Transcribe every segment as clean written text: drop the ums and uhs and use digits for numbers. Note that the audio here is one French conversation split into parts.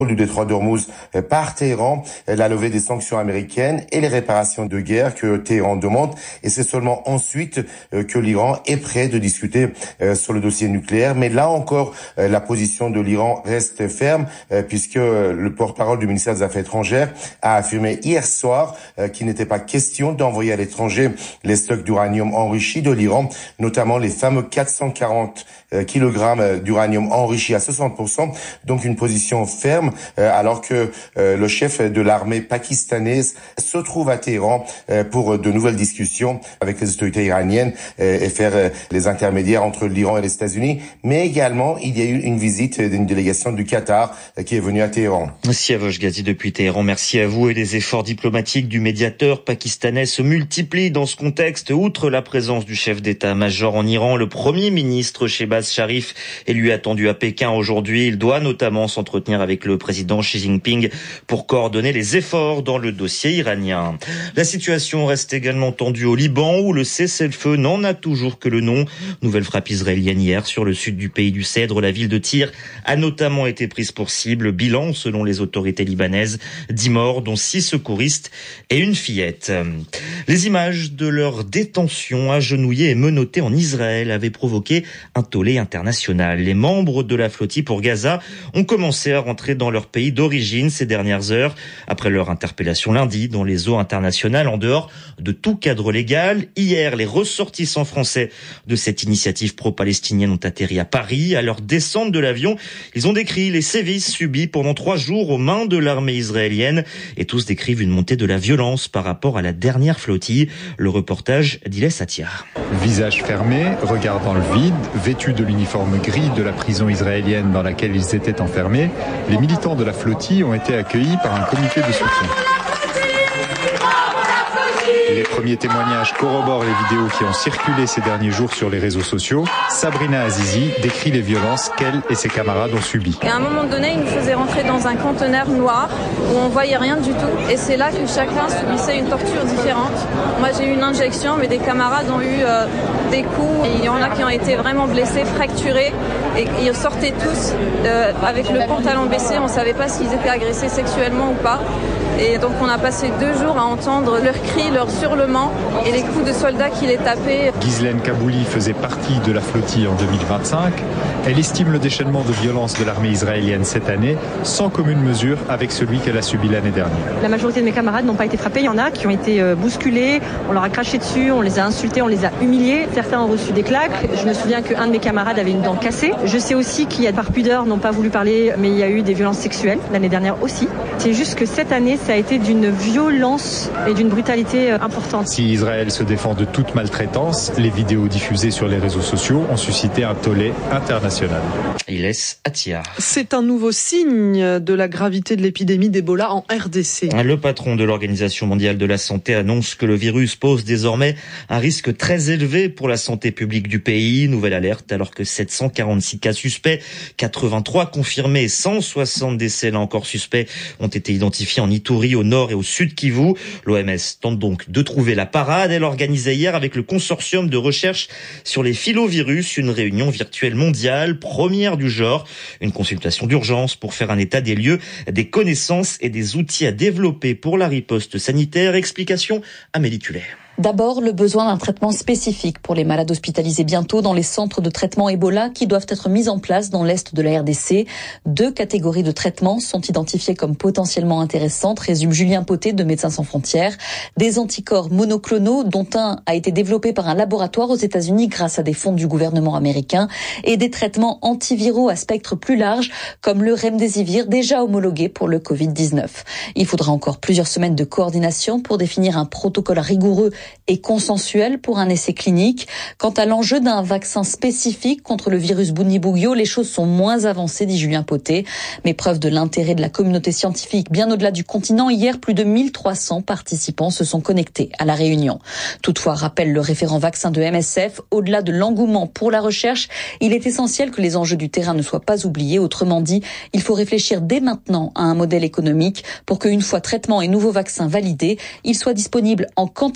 du détroit d'Ormuz par Téhéran, la levée des sanctions américaines et les réparations de guerre que Téhéran demande. Et c'est seulement ensuite que l'Iran est prêt de discuter sur le dossier nucléaire. Mais là encore, la position de l'Iran reste ferme puisque le porte-parole du ministère des Affaires étrangères a affirmé hier soir qu'il n'était pas question d'envoyer à l'étranger les stocks d'uranium enrichi de l'Iran, notamment les fameux 440 kg d'uranium enrichi à 60%, donc une position ferme, alors que le chef de l'armée pakistanaise se trouve à Téhéran pour de nouvelles discussions avec les autorités iraniennes et faire les intermédiaires entre l'Iran et les États-Unis. Mais également, il y a eu une visite d'une délégation du Qatar qui est venue à Téhéran. Siavosh Ghazi depuis Téhéran, merci à vous. Et les efforts diplomatiques du médiateur pakistanais se multiplient dans ce contexte. Outre la présence du chef d'état-major en Iran, le Premier ministre Shehbaz Sharif est lui attendu à Pékin aujourd'hui. Il doit notamment s'entretenir avec le président Xi Jinping pour coordonner les efforts dans le dossier iranien. La situation reste également tendue au Liban où le cessez-le-feu n'en a toujours que le nom. Nouvelle frappe israélienne hier sur le sud du pays du Cèdre. La ville de Tyr a notamment été prise pour cible. Bilan selon les autorités libanaises, 10 morts dont 6 secouristes et une fillette. Les images de leur détention agenouillée et menottée en Israël avaient provoqué un tollé international. Les membres de la flottille pour Gaza ont commencé à rentrer dans leur pays d'origine ces dernières heures, après leur interpellation lundi dans les eaux internationales en dehors de tout cadre légal. Hier, les ressortissants français de cette initiative pro-palestinienne ont atterri à Paris. À leur descente de l'avion, ils ont décrit les sévices subis pendant 3 jours aux mains de l'armée israélienne et tous décrivent une montée de la violence par rapport à la dernière flottille. Le reportage d'Iles Attiar. Visage fermé, regard dans le vide, vêtus de l'uniforme gris de la prison israélienne dans laquelle ils étaient enfermés, les militants de la flottille ont été accueillis par un comité de soutien. Les premiers témoignages corroborent les vidéos qui ont circulé ces derniers jours sur les réseaux sociaux. Sabrina Azizi décrit les violences qu'elle et ses camarades ont subies. Et à un moment donné, ils nous faisaient rentrer dans un conteneur noir où on voyait rien du tout. Et c'est là que chacun subissait une torture différente. Moi, j'ai eu une injection, mais des camarades ont eu des coups. Et il y en a qui ont été vraiment blessés, fracturés. Et ils sortaient tous avec le pantalon baissé. On ne savait pas s'ils étaient agressés sexuellement ou pas. Et donc on a passé 2 jours à entendre leurs cris, leurs hurlements et les coups de soldats qui les tapaient. Ghislaine Kabouli faisait partie de la flottille en 2025. Elle estime le déchaînement de violence de l'armée israélienne cette année sans commune mesure avec celui qu'elle a subi l'année dernière. La majorité de mes camarades n'ont pas été frappés. Il y en a qui ont été bousculés, on leur a craché dessus, on les a insultés, on les a humiliés. Certains ont reçu des claques. Je me souviens qu'un de mes camarades avait une dent cassée. Je sais aussi qu'il y a par pudeur n'ont pas voulu parler, mais il y a eu des violences sexuelles l'année dernière aussi. C'est juste que cette année, ça a été d'une violence et d'une brutalité importante. Si Israël se défend de toute maltraitance, les vidéos diffusées sur les réseaux sociaux ont suscité un tollé international. Iles Attiar. C'est un nouveau signe de la gravité de l'épidémie d'Ebola en RDC. Le patron de l'Organisation mondiale de la santé annonce que le virus pose désormais un risque très élevé pour la santé publique du pays. Nouvelle alerte alors que 746 cas suspects, 83 confirmés, 160 décès là encore suspects ont été identifiés en Ituri, au nord et au sud Kivu. L'OMS tente donc de trouver la parade. Elle organisait hier avec le consortium de recherche sur les filovirus une réunion virtuelle mondiale, première du genre, une consultation d'urgence pour faire un état des lieux, des connaissances et des outils à développer pour la riposte sanitaire. Explication Amélie Culet. D'abord, le besoin d'un traitement spécifique pour les malades hospitalisés bientôt dans les centres de traitement Ebola qui doivent être mis en place dans l'est de la RDC. 2 catégories de traitements sont identifiées comme potentiellement intéressantes, résume Julien Poté de Médecins sans frontières. Des anticorps monoclonaux, dont un a été développé par un laboratoire aux États-Unis grâce à des fonds du gouvernement américain, et des traitements antiviraux à spectre plus large, comme le Remdesivir déjà homologué pour le Covid-19. Il faudra encore plusieurs semaines de coordination pour définir un protocole rigoureux et consensuel pour un essai clinique. Quant à l'enjeu d'un vaccin spécifique contre le virus Bundibugyo, les choses sont moins avancées, dit Julien Poté. Mais preuve de l'intérêt de la communauté scientifique bien au-delà du continent, hier, plus de 1300 participants se sont connectés à la réunion. Toutefois, rappelle le référent vaccin de MSF, au-delà de l'engouement pour la recherche, il est essentiel que les enjeux du terrain ne soient pas oubliés. Autrement dit, il faut réfléchir dès maintenant à un modèle économique pour qu'une fois traitement et nouveaux vaccins validés, ils soient disponibles en quantité suffisante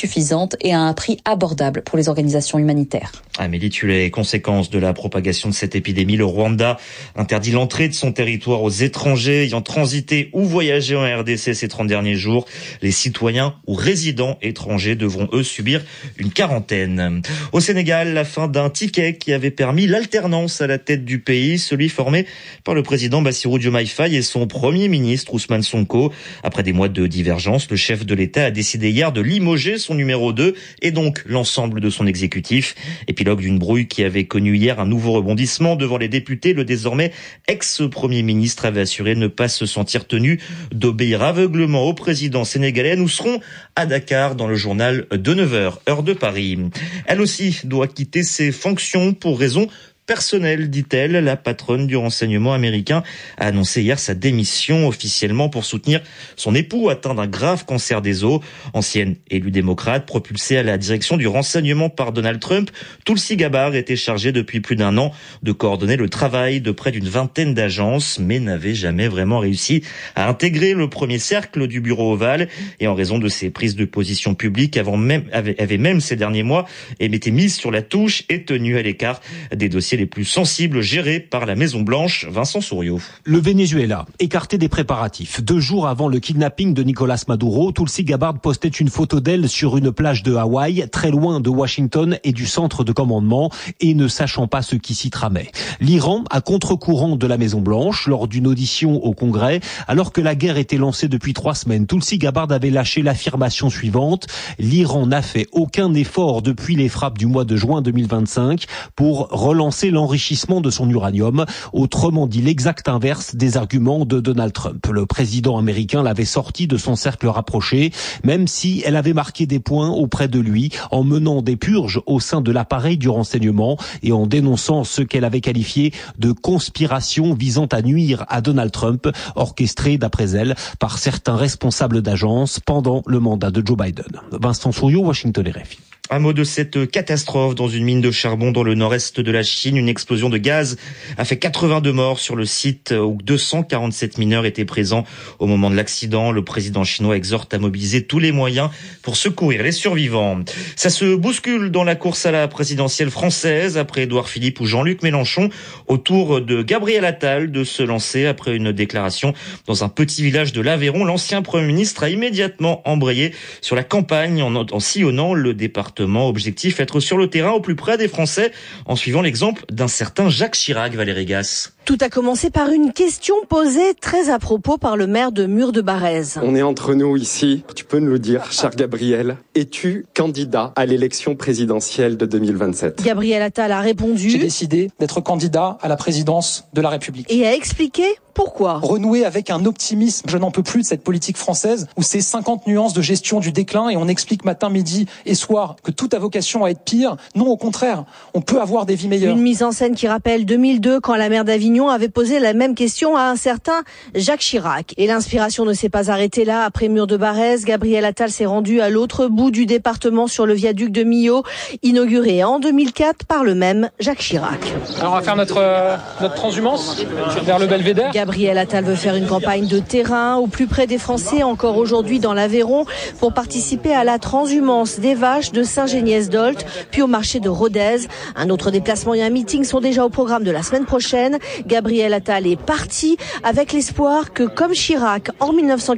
suffisante et à un prix abordable pour les organisations humanitaires. Amélie Tullet, conséquence de la propagation de cette épidémie, le Rwanda interdit l'entrée de son territoire aux étrangers ayant transité ou voyagé en RDC ces 30 derniers jours. Les citoyens ou résidents étrangers devront eux subir une quarantaine. Au Sénégal, la fin d'un ticket qui avait permis l'alternance à la tête du pays, celui formé par le président Bassirou Diomaye Faye et son premier ministre Ousmane Sonko. Après des mois de divergence, le chef de l'État a décidé hier de limoger son numéro 2 et donc l'ensemble de son exécutif. Épilogue d'une brouille qui avait connu hier un nouveau rebondissement devant les députés. Le désormais ex-premier ministre avait assuré ne pas se sentir tenu d'obéir aveuglement au président sénégalais. Nous serons à Dakar dans le journal de 9h, heure de Paris. Elle aussi doit quitter ses fonctions pour raison personnel, dit-elle. La patronne du renseignement américain a annoncé hier sa démission officiellement pour soutenir son époux atteint d'un grave cancer des os. Ancienne élue démocrate, propulsée à la direction du renseignement par Donald Trump, Tulsi Gabbard était chargée depuis plus d'un an de coordonner le travail de près d'une vingtaine d'agences, mais n'avait jamais vraiment réussi à intégrer le premier cercle du bureau ovale. Et en raison de ses prises de position publiques, avait même ces derniers mois été mise sur la touche et tenue à l'écart des dossiers les plus sensibles gérés par la Maison-Blanche. Vincent Souriau. Le Venezuela, écarté des préparatifs. 2 jours avant le kidnapping de Nicolas Maduro, Tulsi Gabbard postait une photo d'elle sur une plage de Hawaï, très loin de Washington et du centre de commandement, et ne sachant pas ce qui s'y tramait. L'Iran, à contre-courant de la Maison-Blanche, lors d'une audition au Congrès, alors que la guerre était lancée depuis 3 semaines, Tulsi Gabbard avait lâché l'affirmation suivante: l'Iran n'a fait aucun effort depuis les frappes du mois de juin 2025 pour relancer l'enrichissement de son uranium, autrement dit l'exact inverse des arguments de Donald Trump. Le président américain l'avait sorti de son cercle rapproché, même si elle avait marqué des points auprès de lui en menant des purges au sein de l'appareil du renseignement et en dénonçant ce qu'elle avait qualifié de conspiration visant à nuire à Donald Trump, orchestrée d'après elle par certains responsables d'agences pendant le mandat de Joe Biden. Vincent Souriau, Washington RFI. Un mot de cette catastrophe dans une mine de charbon dans le nord-est de la Chine. Une explosion de gaz a fait 82 morts sur le site où 247 mineurs étaient présents au moment de l'accident. Le président chinois exhorte à mobiliser tous les moyens pour secourir les survivants. Ça se bouscule dans la course à la présidentielle française après Édouard Philippe ou Jean-Luc Mélenchon. Au tour de Gabriel Attal de se lancer après une déclaration dans un petit village de l'Aveyron. L'ancien Premier ministre a immédiatement embrayé sur la campagne en sillonnant le département. Objectif, être sur le terrain au plus près des Français en suivant l'exemple d'un certain Jacques Chirac. Valérie Gasse. Tout a commencé par une question posée très à propos par le maire de Mur-de-Barrez. On est entre nous ici. Tu peux nous le dire, cher Gabriel, es-tu candidat à l'élection présidentielle de 2027 ? Gabriel Attal a répondu: j'ai décidé d'être candidat à la présidence de la République. Et a expliqué pourquoi. Renouer avec un optimisme. Je n'en peux plus de cette politique française où c'est 50 nuances de gestion du déclin et on explique matin, midi et soir que tout a vocation à être pire. Non, au contraire, on peut avoir des vies meilleures. Une mise en scène qui rappelle 2002 quand la maire d'Avignon avait posé la même question à un certain Jacques Chirac. Et l'inspiration ne s'est pas arrêtée là. Après Mur-de-Barrez, Gabriel Attal s'est rendu à l'autre bout du département sur le viaduc de Millau, inauguré en 2004 par le même Jacques Chirac. Alors on va faire notre transhumance vers le Belvédère. Gabriel Attal veut faire une campagne de terrain au plus près des Français, encore aujourd'hui dans l'Aveyron, pour participer à la transhumance des vaches de Saint-Géniès-d'Olt, puis au marché de Rodez. Un autre déplacement et un meeting sont déjà au programme de la semaine prochaine. Gabriel Attal est parti avec l'espoir que, comme Chirac en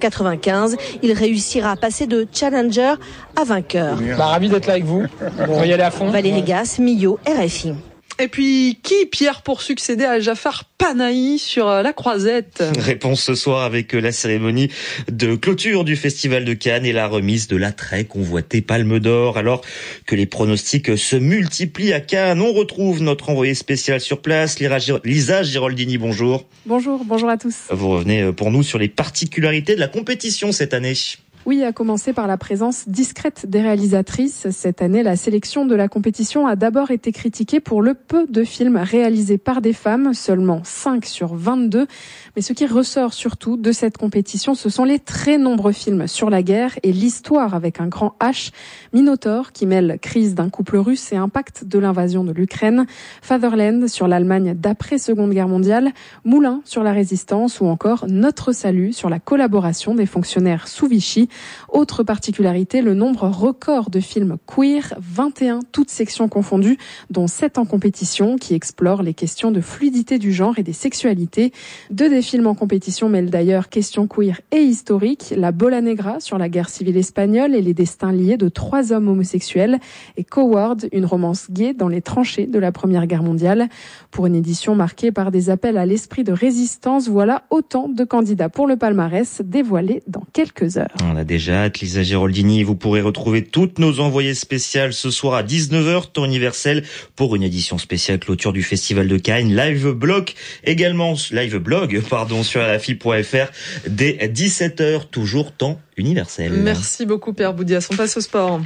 1995, il réussira à passer de challenger à vainqueur. Ravi d'être là avec vous. On va y aller à fond. Valérie Gasse, Millau, RFI. Et puis, qui, Pierre, pour succéder à Jafar Panahi sur la Croisette ? Réponse ce soir avec la cérémonie de clôture du Festival de Cannes et la remise de la très convoitée Palme d'Or. Alors que les pronostics se multiplient à Cannes, on retrouve notre envoyé spécial sur place, Lisa Giraldini. Bonjour. Bonjour à tous. Vous revenez pour nous sur les particularités de la compétition cette année. Oui, à commencer par la présence discrète des réalisatrices. Cette année, la sélection de la compétition a d'abord été critiquée pour le peu de films réalisés par des femmes, seulement 5 sur 22. Mais ce qui ressort surtout de cette compétition, ce sont les très nombreux films sur la guerre et l'histoire avec un grand H. Minotaur, qui mêle crise d'un couple russe et impact de l'invasion de l'Ukraine. Fatherland, sur l'Allemagne d'après-Seconde Guerre mondiale. Moulin, sur la résistance, ou encore Notre salut, sur la collaboration des fonctionnaires sous Vichy. Autre particularité, le nombre record de films queer, 21, toutes sections confondues, dont 7 en compétition, qui explorent les questions de fluidité du genre et des sexualités. 2 des films en compétition mêlent d'ailleurs questions queer et historiques, La Bola Negra sur la guerre civile espagnole et les destins liés de 3 hommes homosexuels, et Coward, une romance gay dans les tranchées de la Première Guerre mondiale. Pour une édition marquée par des appels à l'esprit de résistance, voilà autant de candidats pour le palmarès dévoilés dans quelques heures. On a déjà hâte, Lisa Giraldini. Vous pourrez retrouver toutes nos envoyées spéciales ce soir à 19h, temps universel, pour une édition spéciale clôture du Festival de Cannes. Live blog sur RFI.fr dès 17h, toujours temps universel. Merci beaucoup Pierre Boudias. On passe au sport.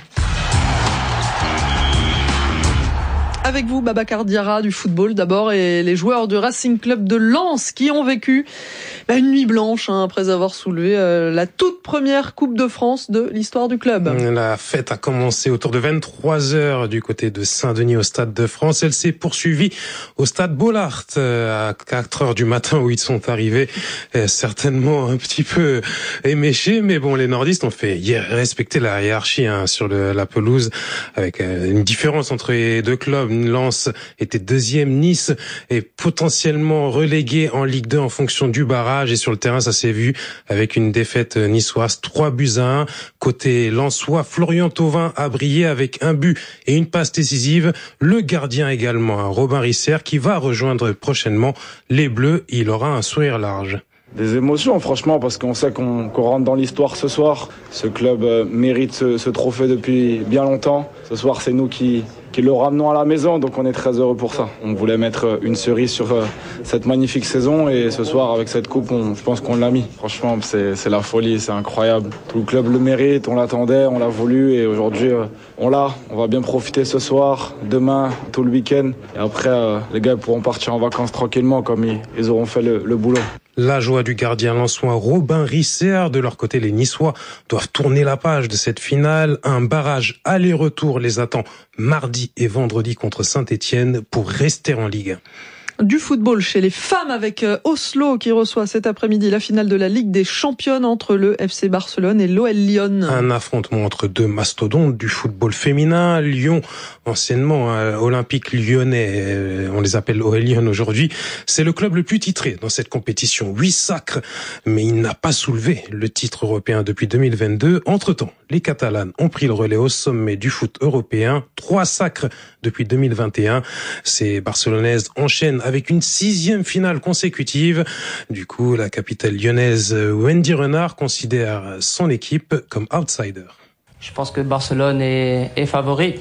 Avec vous, Babacar Diarra du football d'abord et les joueurs du Racing Club de Lens qui ont vécu une nuit blanche après avoir soulevé la toute première Coupe de France de l'histoire du club. La fête a commencé autour de 23h du côté de Saint-Denis au Stade de France. Elle s'est poursuivie au Stade Bollaert à 4h du matin où ils sont arrivés, certainement un petit peu éméchés, mais bon, les nordistes ont fait respecter la hiérarchie sur la pelouse avec une différence entre les deux clubs. Lens était deuxième, Nice est potentiellement relégué en Ligue 2 en fonction du barrage, et sur le terrain ça s'est vu avec une défaite niçoise 3-1. Côté lensois, Florian Thauvin a brillé avec un but et une passe décisive. Le gardien également, Robin Risser, qui va rejoindre prochainement les Bleus. Il aura un sourire large. Des émotions, franchement, parce qu'on sait qu'on rentre dans l'histoire ce soir. Ce club mérite ce trophée depuis bien longtemps. Ce soir, c'est nous qui le ramenons à la maison, donc on est très heureux pour ça. On voulait mettre une cerise sur cette magnifique saison, et ce soir, avec cette coupe, je pense qu'on l'a mis. Franchement, c'est la folie, c'est incroyable. Tout le club le mérite, on l'attendait, on l'a voulu, et aujourd'hui, on l'a. On va bien profiter ce soir, demain, tout le week-end. Et après, les gars pourront partir en vacances tranquillement, comme ils auront fait le boulot. La joie du gardien lensois Robin Risser. De leur côté, les Niçois doivent tourner la page de cette finale. Un barrage aller-retour les attend mardi et vendredi contre Saint-Étienne pour rester en Ligue 1. Du football chez les femmes avec Oslo qui reçoit cet après-midi la finale de la Ligue des Championnes entre le FC Barcelone et l'OL Lyon. Un affrontement entre deux mastodontes du football féminin. Lyon, anciennement olympique lyonnais, on les appelle OL Lyon aujourd'hui, c'est le club le plus titré dans cette compétition. 8 sacres, mais il n'a pas soulevé le titre européen depuis 2022. Entre-temps, les Catalanes ont pris le relais au sommet du foot européen. 3 sacres depuis 2021. Ces Barcelonaises enchaînent avec une 6e finale consécutive. Du coup, la capitale lyonnaise Wendy Renard considère son équipe comme outsider. Je pense que Barcelone est favori.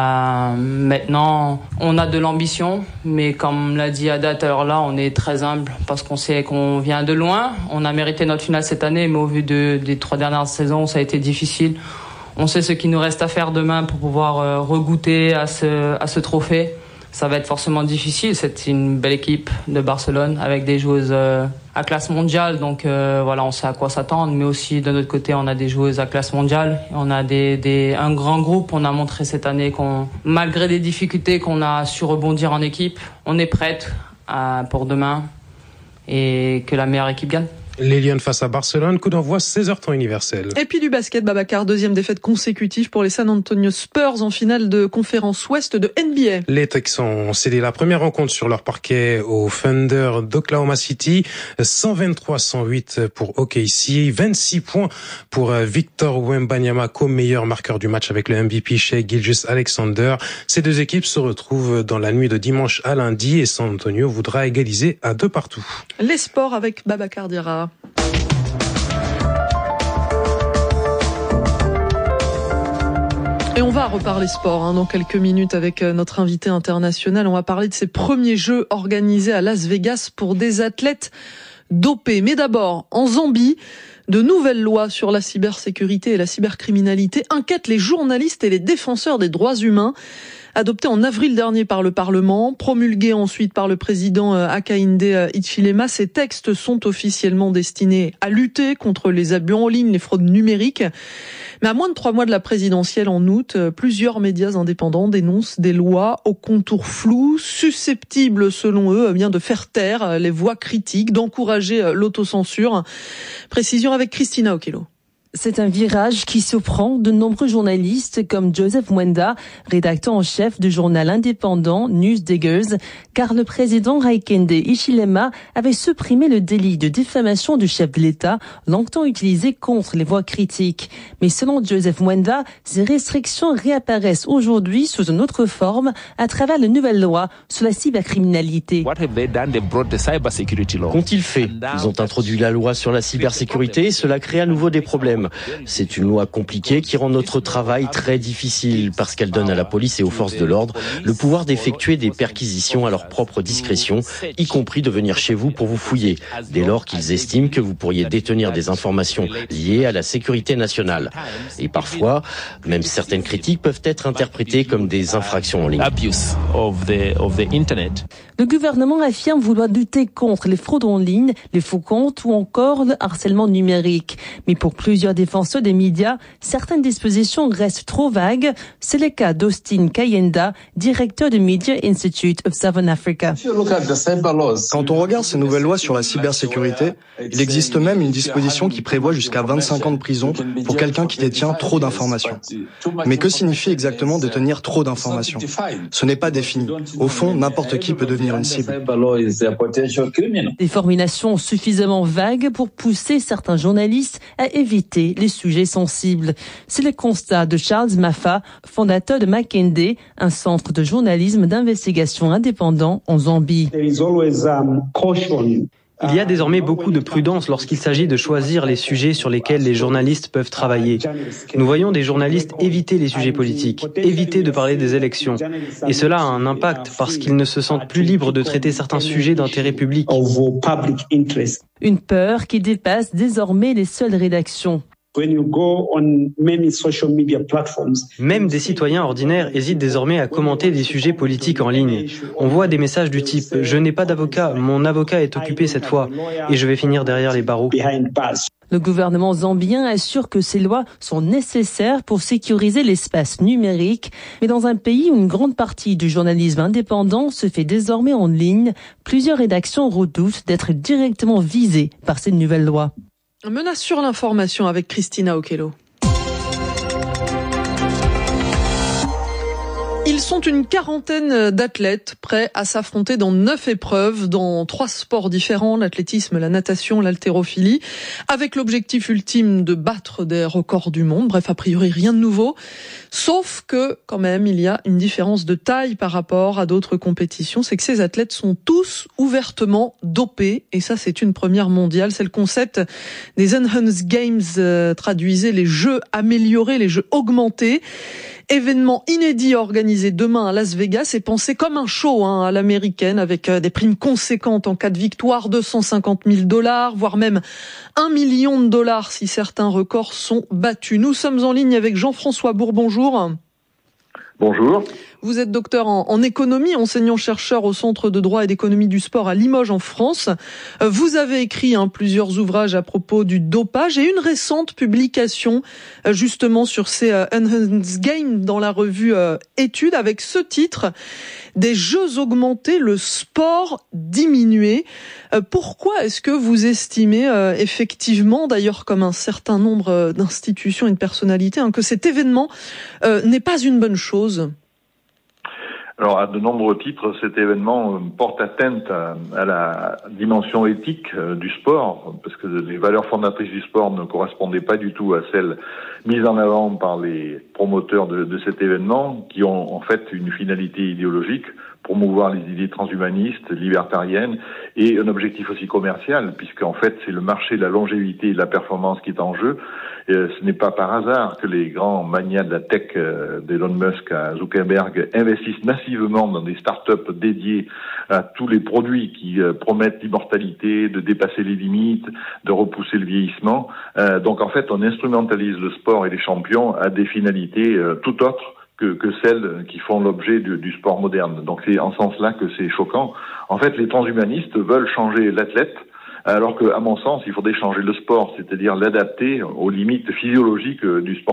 Maintenant, on a de l'ambition, mais comme l'a dit Ada tout à l'heure là, on est très humble parce qu'on sait qu'on vient de loin. On a mérité notre finale cette année, mais au vu des 3 dernières saisons, ça a été difficile. On sait ce qu'il nous reste à faire demain pour pouvoir regoûter à ce trophée. Ça va être forcément difficile. C'est une belle équipe de Barcelone avec des joueuses à classe mondiale. Donc voilà, on sait à quoi s'attendre. Mais aussi de notre côté, on a des joueuses à classe mondiale. On a un grand groupe. On a montré cette année qu'on, malgré des difficultés, qu'on a su rebondir en équipe. On est prête pour demain et que la meilleure équipe gagne. Les Lions face à Barcelone, coup d'envoi 16h temps universel. Et puis du basket, Babacar, 2e défaite consécutive pour les San Antonio Spurs en finale de conférence ouest de NBA. Les Texans ont cédé la première rencontre sur leur parquet au Thunder d'Oklahoma City. 123-108 pour OKC, 26 points pour Victor Wembanyama comme meilleur marqueur du match avec le MVP Shai Gilgeous-Alexander. Ces deux équipes se retrouvent dans la nuit de dimanche à lundi et San Antonio voudra égaliser à 2-2. Les sports avec Babacar Diarra. Et on va reparler sport dans quelques minutes avec notre invité international. On va parler de ces premiers jeux organisés à Las Vegas pour des athlètes dopés. Mais d'abord, en Zambie, de nouvelles lois sur la cybersécurité et la cybercriminalité inquiètent les journalistes et les défenseurs des droits humains. Adopté en avril dernier par le Parlement, promulgué ensuite par le président Hakainde Hichilema, ces textes sont officiellement destinés à lutter contre les abus en ligne, les fraudes numériques. Mais à moins de 3 mois de la présidentielle en août, plusieurs médias indépendants dénoncent des lois aux contours flous, susceptibles selon eux de faire taire les voix critiques, d'encourager l'autocensure. Précision avec Christina Okello. C'est un virage qui surprend de nombreux journalistes comme Joseph Mwenda, rédacteur en chef du journal indépendant Newsdiggers, car le président Hakainde Hichilema avait supprimé le délit de diffamation du chef de l'État, longtemps utilisé contre les voix critiques. Mais selon Joseph Mwenda, ces restrictions réapparaissent aujourd'hui sous une autre forme à travers la nouvelle loi sur la cybercriminalité. Qu'ont-ils fait? Ils ont introduit la loi sur la cybersécurité et cela crée à nouveau des problèmes. C'est une loi compliquée qui rend notre travail très difficile parce qu'elle donne à la police et aux forces de l'ordre le pouvoir d'effectuer des perquisitions à leur propre discrétion, y compris de venir chez vous pour vous fouiller, dès lors qu'ils estiment que vous pourriez détenir des informations liées à la sécurité nationale. Et parfois, même certaines critiques peuvent être interprétées comme des infractions en ligne. Le gouvernement affirme vouloir lutter contre les fraudes en ligne, les faux comptes ou encore le harcèlement numérique. Mais pour plusieurs défenseurs des médias, certaines dispositions restent trop vagues. C'est le cas d'Austin Kayenda, directeur du Media Institute of Southern Africa. Quand on regarde ces nouvelles lois sur la cybersécurité, il existe même une disposition qui prévoit jusqu'à 25 ans de prison pour quelqu'un qui détient trop d'informations. Mais que signifie exactement détenir trop d'informations? Ce n'est pas défini. Au fond, n'importe qui peut devenir une cible. Des formulations suffisamment vagues pour pousser certains journalistes à éviter les sujets sensibles. C'est le constat de Charles Maffa, fondateur de Makindye, un centre de journalisme d'investigation indépendant en Zambie. Il y a désormais beaucoup de prudence lorsqu'il s'agit de choisir les sujets sur lesquels les journalistes peuvent travailler. Nous voyons des journalistes éviter les sujets politiques, éviter de parler des élections. Et cela a un impact parce qu'ils ne se sentent plus libres de traiter certains sujets d'intérêt public. Une peur qui dépasse désormais les seules rédactions. Même des citoyens ordinaires hésitent désormais à commenter des sujets politiques en ligne. On voit des messages du type « Je n'ai pas d'avocat, mon avocat est occupé cette fois et je vais finir derrière les barreaux ». Le gouvernement zambien assure que ces lois sont nécessaires pour sécuriser l'espace numérique, mais dans un pays où une grande partie du journalisme indépendant se fait désormais en ligne, plusieurs rédactions redoutent d'être directement visées par ces nouvelles lois. Menace sur l'information avec Christina Okello. Ils sont une quarantaine d'athlètes prêts à s'affronter dans 9 épreuves, dans 3 sports différents, l'athlétisme, la natation, l'haltérophilie, avec l'objectif ultime de battre des records du monde. Bref, a priori, rien de nouveau. Sauf que, quand même, il y a une différence de taille par rapport à d'autres compétitions. C'est que ces athlètes sont tous ouvertement dopés. Et ça, c'est une première mondiale. C'est le concept des Enhanced Games, traduisez les jeux améliorés, les jeux augmentés. Événement inédit organisé demain à Las Vegas et pensé comme un show à l'américaine avec des primes conséquentes en cas de victoire, $250 000, voire même $1 million si certains records sont battus. Nous sommes en ligne avec Jean-François Bourg, bonjour. Bonjour. Vous êtes docteur en économie, enseignant-chercheur au Centre de droit et d'économie du sport à Limoges en France. Vous avez écrit plusieurs ouvrages à propos du dopage et une récente publication justement sur ces Enhanced Games dans la revue Études avec ce titre « Des jeux augmentés, le sport diminué ». Pourquoi est-ce que vous estimez effectivement, d'ailleurs comme un certain nombre d'institutions et de personnalités, que cet événement n'est pas une bonne chose ? Alors, à de nombreux titres, cet événement porte atteinte à la dimension éthique du sport, parce que les valeurs fondatrices du sport ne correspondaient pas du tout à celles mises en avant par les promoteurs de cet événement, qui ont en fait une finalité idéologique, promouvoir les idées transhumanistes, libertariennes, et un objectif aussi commercial, puisque en fait c'est le marché de la longévité et de la performance qui est en jeu. Et ce n'est pas par hasard que les grands magnats de la tech, d'Elon Musk à Zuckerberg, investissent massivement dans des startups dédiées à tous les produits qui promettent l'immortalité, de dépasser les limites, de repousser le vieillissement. Donc en fait, on instrumentalise le sport et les champions à des finalités tout autres que celles qui font l'objet du sport moderne. Donc c'est en ce sens-là que c'est choquant. En fait, les transhumanistes veulent changer l'athlète, alors que, à mon sens, il faudrait changer le sport, c'est-à-dire l'adapter aux limites physiologiques du sportif.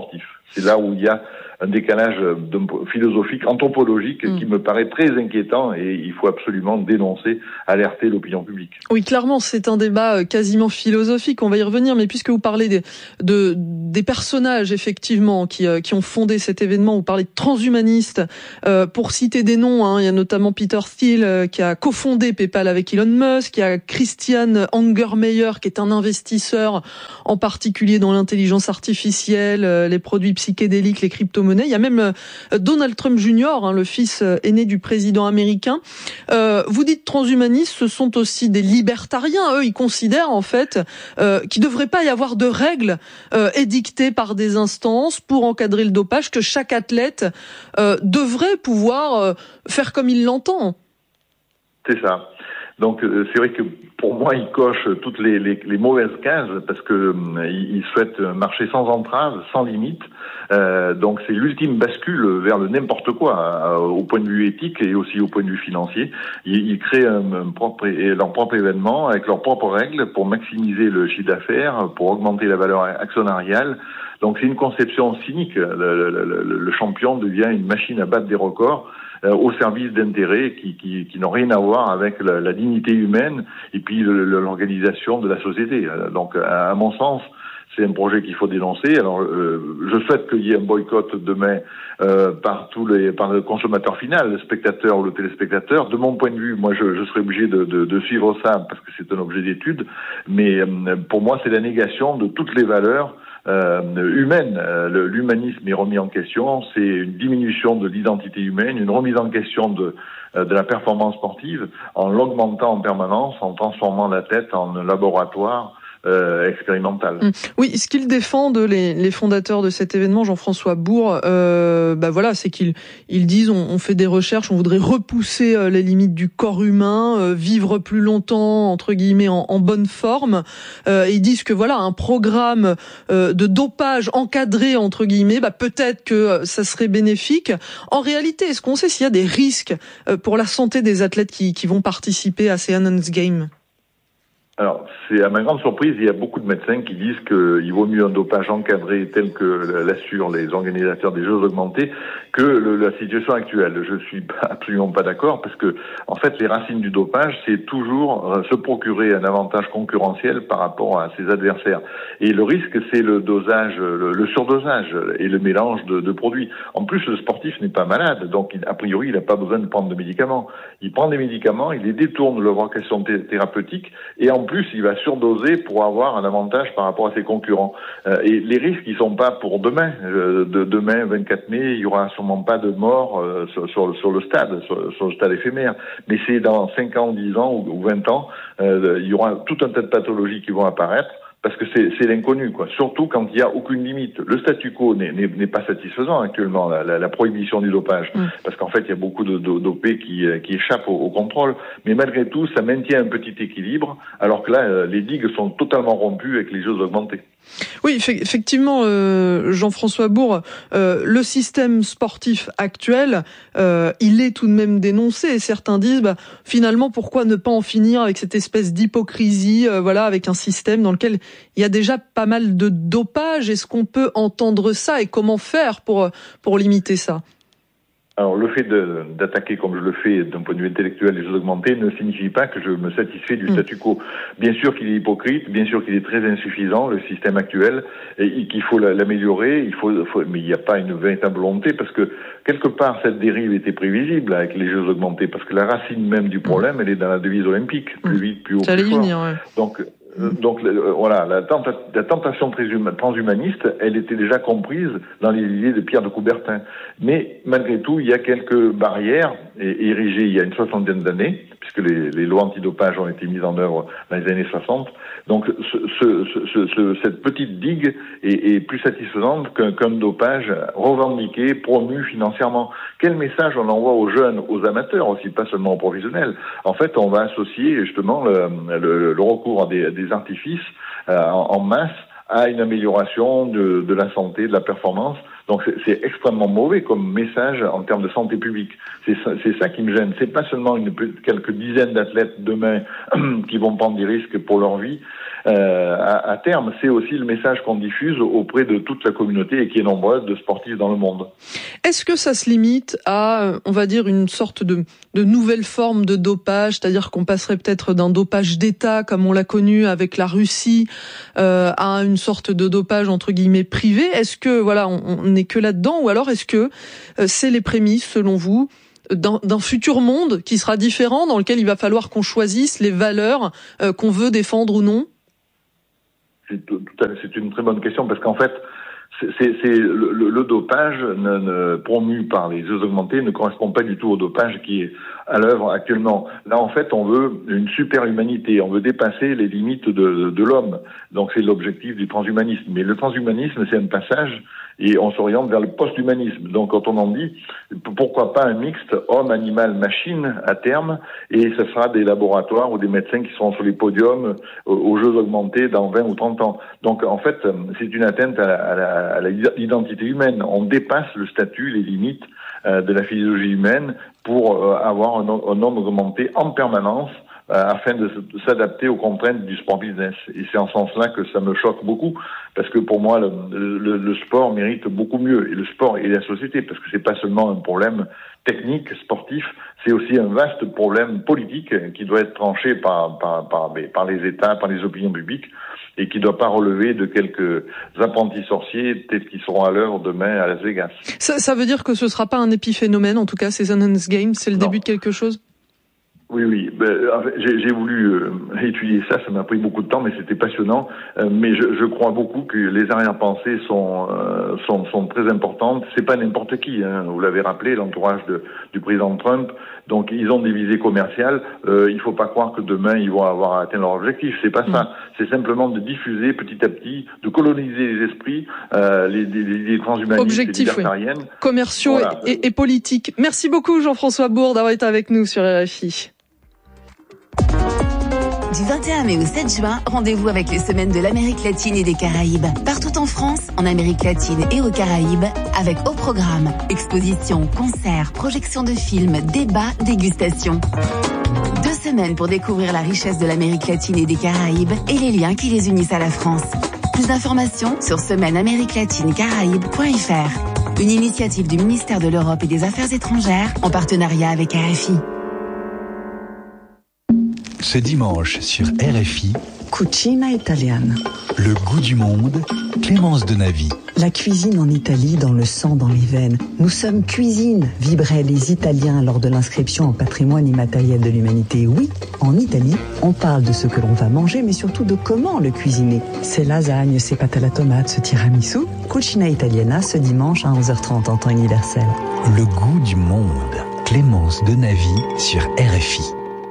C'est là où il y a un décalage philosophique, anthropologique, qui me paraît très inquiétant, et il faut absolument dénoncer, alerter l'opinion publique. Oui, clairement, c'est un débat quasiment philosophique, on va y revenir, mais puisque vous parlez des personnages, effectivement, qui ont fondé cet événement, vous parlez de transhumanistes, pour citer des noms, il y a notamment Peter Thiel, qui a cofondé PayPal avec Elon Musk, il y a Christian Angermayer, qui est un investisseur, en particulier dans l'intelligence artificielle, les produits psychédéliques, les crypto-monnaies. Il y a même Donald Trump Jr., le fils aîné du président américain. Vous dites transhumanistes, ce sont aussi des libertariens. Eux, ils considèrent en fait qu'il ne devrait pas y avoir de règles édictées par des instances pour encadrer le dopage, que chaque athlète devrait pouvoir faire comme il l'entend. C'est ça. Donc c'est vrai que pour moi, il coche toutes les mauvaises cases, parce que il souhaite marcher sans entrave, sans limite. Donc c'est l'ultime bascule vers le n'importe quoi, au point de vue éthique et aussi au point de vue financier. Ils créent leur propre événement avec leurs propres règles pour maximiser le chiffre d'affaires, pour augmenter la valeur actionnariale. Donc c'est une conception cynique. Le champion devient une machine à battre des records, au service d'intérêts qui n'ont rien à voir avec la dignité humaine et puis l'organisation de la société. Donc, à mon sens, c'est un projet qu'il faut dénoncer. Alors, je souhaite qu'il y ait un boycott demain par le consommateur final, le spectateur ou le téléspectateur. De mon point de vue, moi, je serais obligé de suivre ça parce que c'est un objet d'étude. Mais pour moi, c'est la négation de toutes les valeurs humaine. L'humanisme est remis en question, c'est une diminution de l'identité humaine, une remise en question de la performance sportive, en l'augmentant en permanence, en transformant la tête en un laboratoire expérimental. Oui, ce qu'ils défendent, les fondateurs de cet événement, Jean-François Bourg, voilà, c'est qu'ils disent on fait des recherches, on voudrait repousser les limites du corps humain, vivre plus longtemps, entre guillemets, en bonne forme. Ils disent que voilà, un programme de dopage encadré, entre guillemets, peut-être que ça serait bénéfique. En réalité, est-ce qu'on sait s'il y a des risques pour la santé des athlètes qui vont participer à ces Enhanced Games ? Alors, c'est à ma grande surprise, il y a beaucoup de médecins qui disent qu'il vaut mieux un dopage encadré tel que l'assurent les organisateurs des Jeux augmentés que la situation actuelle. Je suis absolument pas d'accord, parce que en fait, les racines du dopage, c'est toujours se procurer un avantage concurrentiel par rapport à ses adversaires. Et le risque, c'est le dosage, le surdosage et le mélange de produits. En plus, le sportif n'est pas malade, donc a priori, il n'a pas besoin de prendre de médicaments. Il prend des médicaments, il les détourne de leur vocation thérapeutique, et en plus, il va surdoser pour avoir un avantage par rapport à ses concurrents. Et les risques, ils sont pas pour demain. Demain, 24 mai, il y aura sûrement pas de mort sur le stade éphémère. Mais c'est dans 5 ans, 10 ans ou 20 ans, il y aura tout un tas de pathologies qui vont apparaître. Parce que c'est l'inconnu, quoi. Surtout quand il n'y a aucune limite. Le statu quo n'est pas satisfaisant actuellement, la prohibition du dopage. Parce qu'en fait, il y a beaucoup de dopés qui échappent au contrôle. Mais malgré tout, ça maintient un petit équilibre, alors que là, les digues sont totalement rompues avec les Jeux augmentés. Oui, effectivement, Jean-François Bourg, le système sportif actuel, il est tout de même dénoncé. Et certains disent, finalement, pourquoi ne pas en finir avec cette espèce d'hypocrisie, avec un système dans lequel il y a déjà pas mal de dopage. Est-ce qu'on peut entendre ça et comment faire pour limiter ça ? Alors, le fait d'attaquer comme je le fais d'un point de vue intellectuel les Jeux augmentés ne signifie pas que je me satisfais du statu quo. Bien sûr qu'il est hypocrite, bien sûr qu'il est très insuffisant, le système actuel, et qu'il faut l'améliorer, mais il n'y a pas une véritable volonté, parce que quelque part cette dérive était prévisible avec les Jeux augmentés, parce que la racine même du problème, elle est dans la devise olympique, plus vite, plus haut, plus fort. Donc voilà, la tentation transhumaniste, elle était déjà comprise dans les idées de Pierre de Coubertin. Mais malgré tout, il y a quelques barrières érigées il y a une 60aine d'années, puisque les lois antidopage ont été mises en œuvre dans les années 60. Donc cette petite digue est plus satisfaisante qu'un dopage revendiqué, promu financièrement. Quel message on envoie aux jeunes, aux amateurs aussi, pas seulement aux professionnels? En fait, on va associer justement le recours à des artifices en masse à une amélioration de la santé, de la performance. Donc c'est extrêmement mauvais comme message en termes de santé publique. C'est ça qui me gêne. C'est pas seulement quelques dizaines d'athlètes demain qui vont prendre des risques pour leur vie. à terme, c'est aussi le message qu'on diffuse auprès de toute la communauté et qui est nombreuse de sportifs dans le monde. Est-ce que ça se limite à, on va dire, une sorte de nouvelle forme de dopage, c'est-à-dire qu'on passerait peut-être d'un dopage d'État comme on l'a connu avec la Russie à une sorte de dopage entre guillemets privé? Est-ce que voilà, on n'est que là-dedans, ou alors est-ce que c'est les prémices, selon vous, d'un futur monde qui sera différent, dans lequel il va falloir qu'on choisisse les valeurs qu'on veut défendre ou non? C'est une très bonne question, parce qu'en fait, le dopage promu par les jeux augmentés ne correspond pas du tout au dopage qui est à l'œuvre actuellement. Là, en fait, on veut une super-humanité, on veut dépasser les limites de l'homme. Donc, c'est l'objectif du transhumanisme. Mais le transhumanisme, c'est un passage et on s'oriente vers le post-humanisme. Donc, quand on en dit, pourquoi pas un mixte homme, animal, machine à terme, et ce sera des laboratoires ou des médecins qui seront sur les podiums aux jeux augmentés dans 20 ou 30 ans. Donc, en fait, c'est une atteinte à l'identité humaine. On dépasse le statut, les limites de la physiologie humaine pour avoir un homme augmenté en permanence afin de s'adapter aux contraintes du sport business. Et c'est en ce sens-là que ça me choque beaucoup, parce que pour moi, le sport mérite beaucoup mieux, et le sport et la société, parce que c'est pas seulement un problème technique, sportif, c'est aussi un vaste problème politique qui doit être tranché par les États, par les opinions publiques, et qui ne doit pas relever de quelques apprentis sorciers, peut-être qui seront à l'œuvre demain à Las Vegas. Ça veut dire que ce sera pas un épiphénomène, en tout cas, ces Enhanced Games, c'est le début de quelque chose? Oui. J'ai voulu étudier ça m'a pris beaucoup de temps, mais c'était passionnant. Mais je crois beaucoup que les arrière-pensées sont très importantes. C'est pas n'importe qui, hein. Vous l'avez rappelé, l'entourage du président Trump. Donc ils ont des visées commerciales. Il faut pas croire que demain ils vont avoir atteint leur objectif. C'est pas ça. C'est simplement de diffuser petit à petit, de coloniser les esprits, les transhumanistes, objectifs, les libertariennes, oui, commerciaux, voilà, et politiques. Merci beaucoup Jean-François Bourg d'avoir été avec nous sur RFI. Du 21 mai au 7 juin, rendez-vous avec les semaines de l'Amérique latine et des Caraïbes. Partout en France, en Amérique latine et aux Caraïbes, avec au programme expositions, concerts, projections de films, débats, dégustations. 2 semaines pour découvrir la richesse de l'Amérique latine et des Caraïbes et les liens qui les unissent à la France. Plus d'informations sur semaine-amérique-latine-caraïbes.fr. Une initiative du ministère de l'Europe et des Affaires étrangères en partenariat avec RFI. Ce dimanche sur RFI, Cucina italiana. Le goût du monde, Clémence Denavi. La cuisine en Italie dans le sang, dans les veines. Nous sommes cuisine, vibraient les Italiens lors de l'inscription en patrimoine immatériel de l'humanité. Oui, en Italie, on parle de ce que l'on va manger, mais surtout de comment le cuisiner. Ces lasagnes, ces pâtes à la tomate, ce tiramisu. Cucina italiana ce dimanche à 11h30 en temps universel. Le goût du monde, Clémence Denavi sur RFI.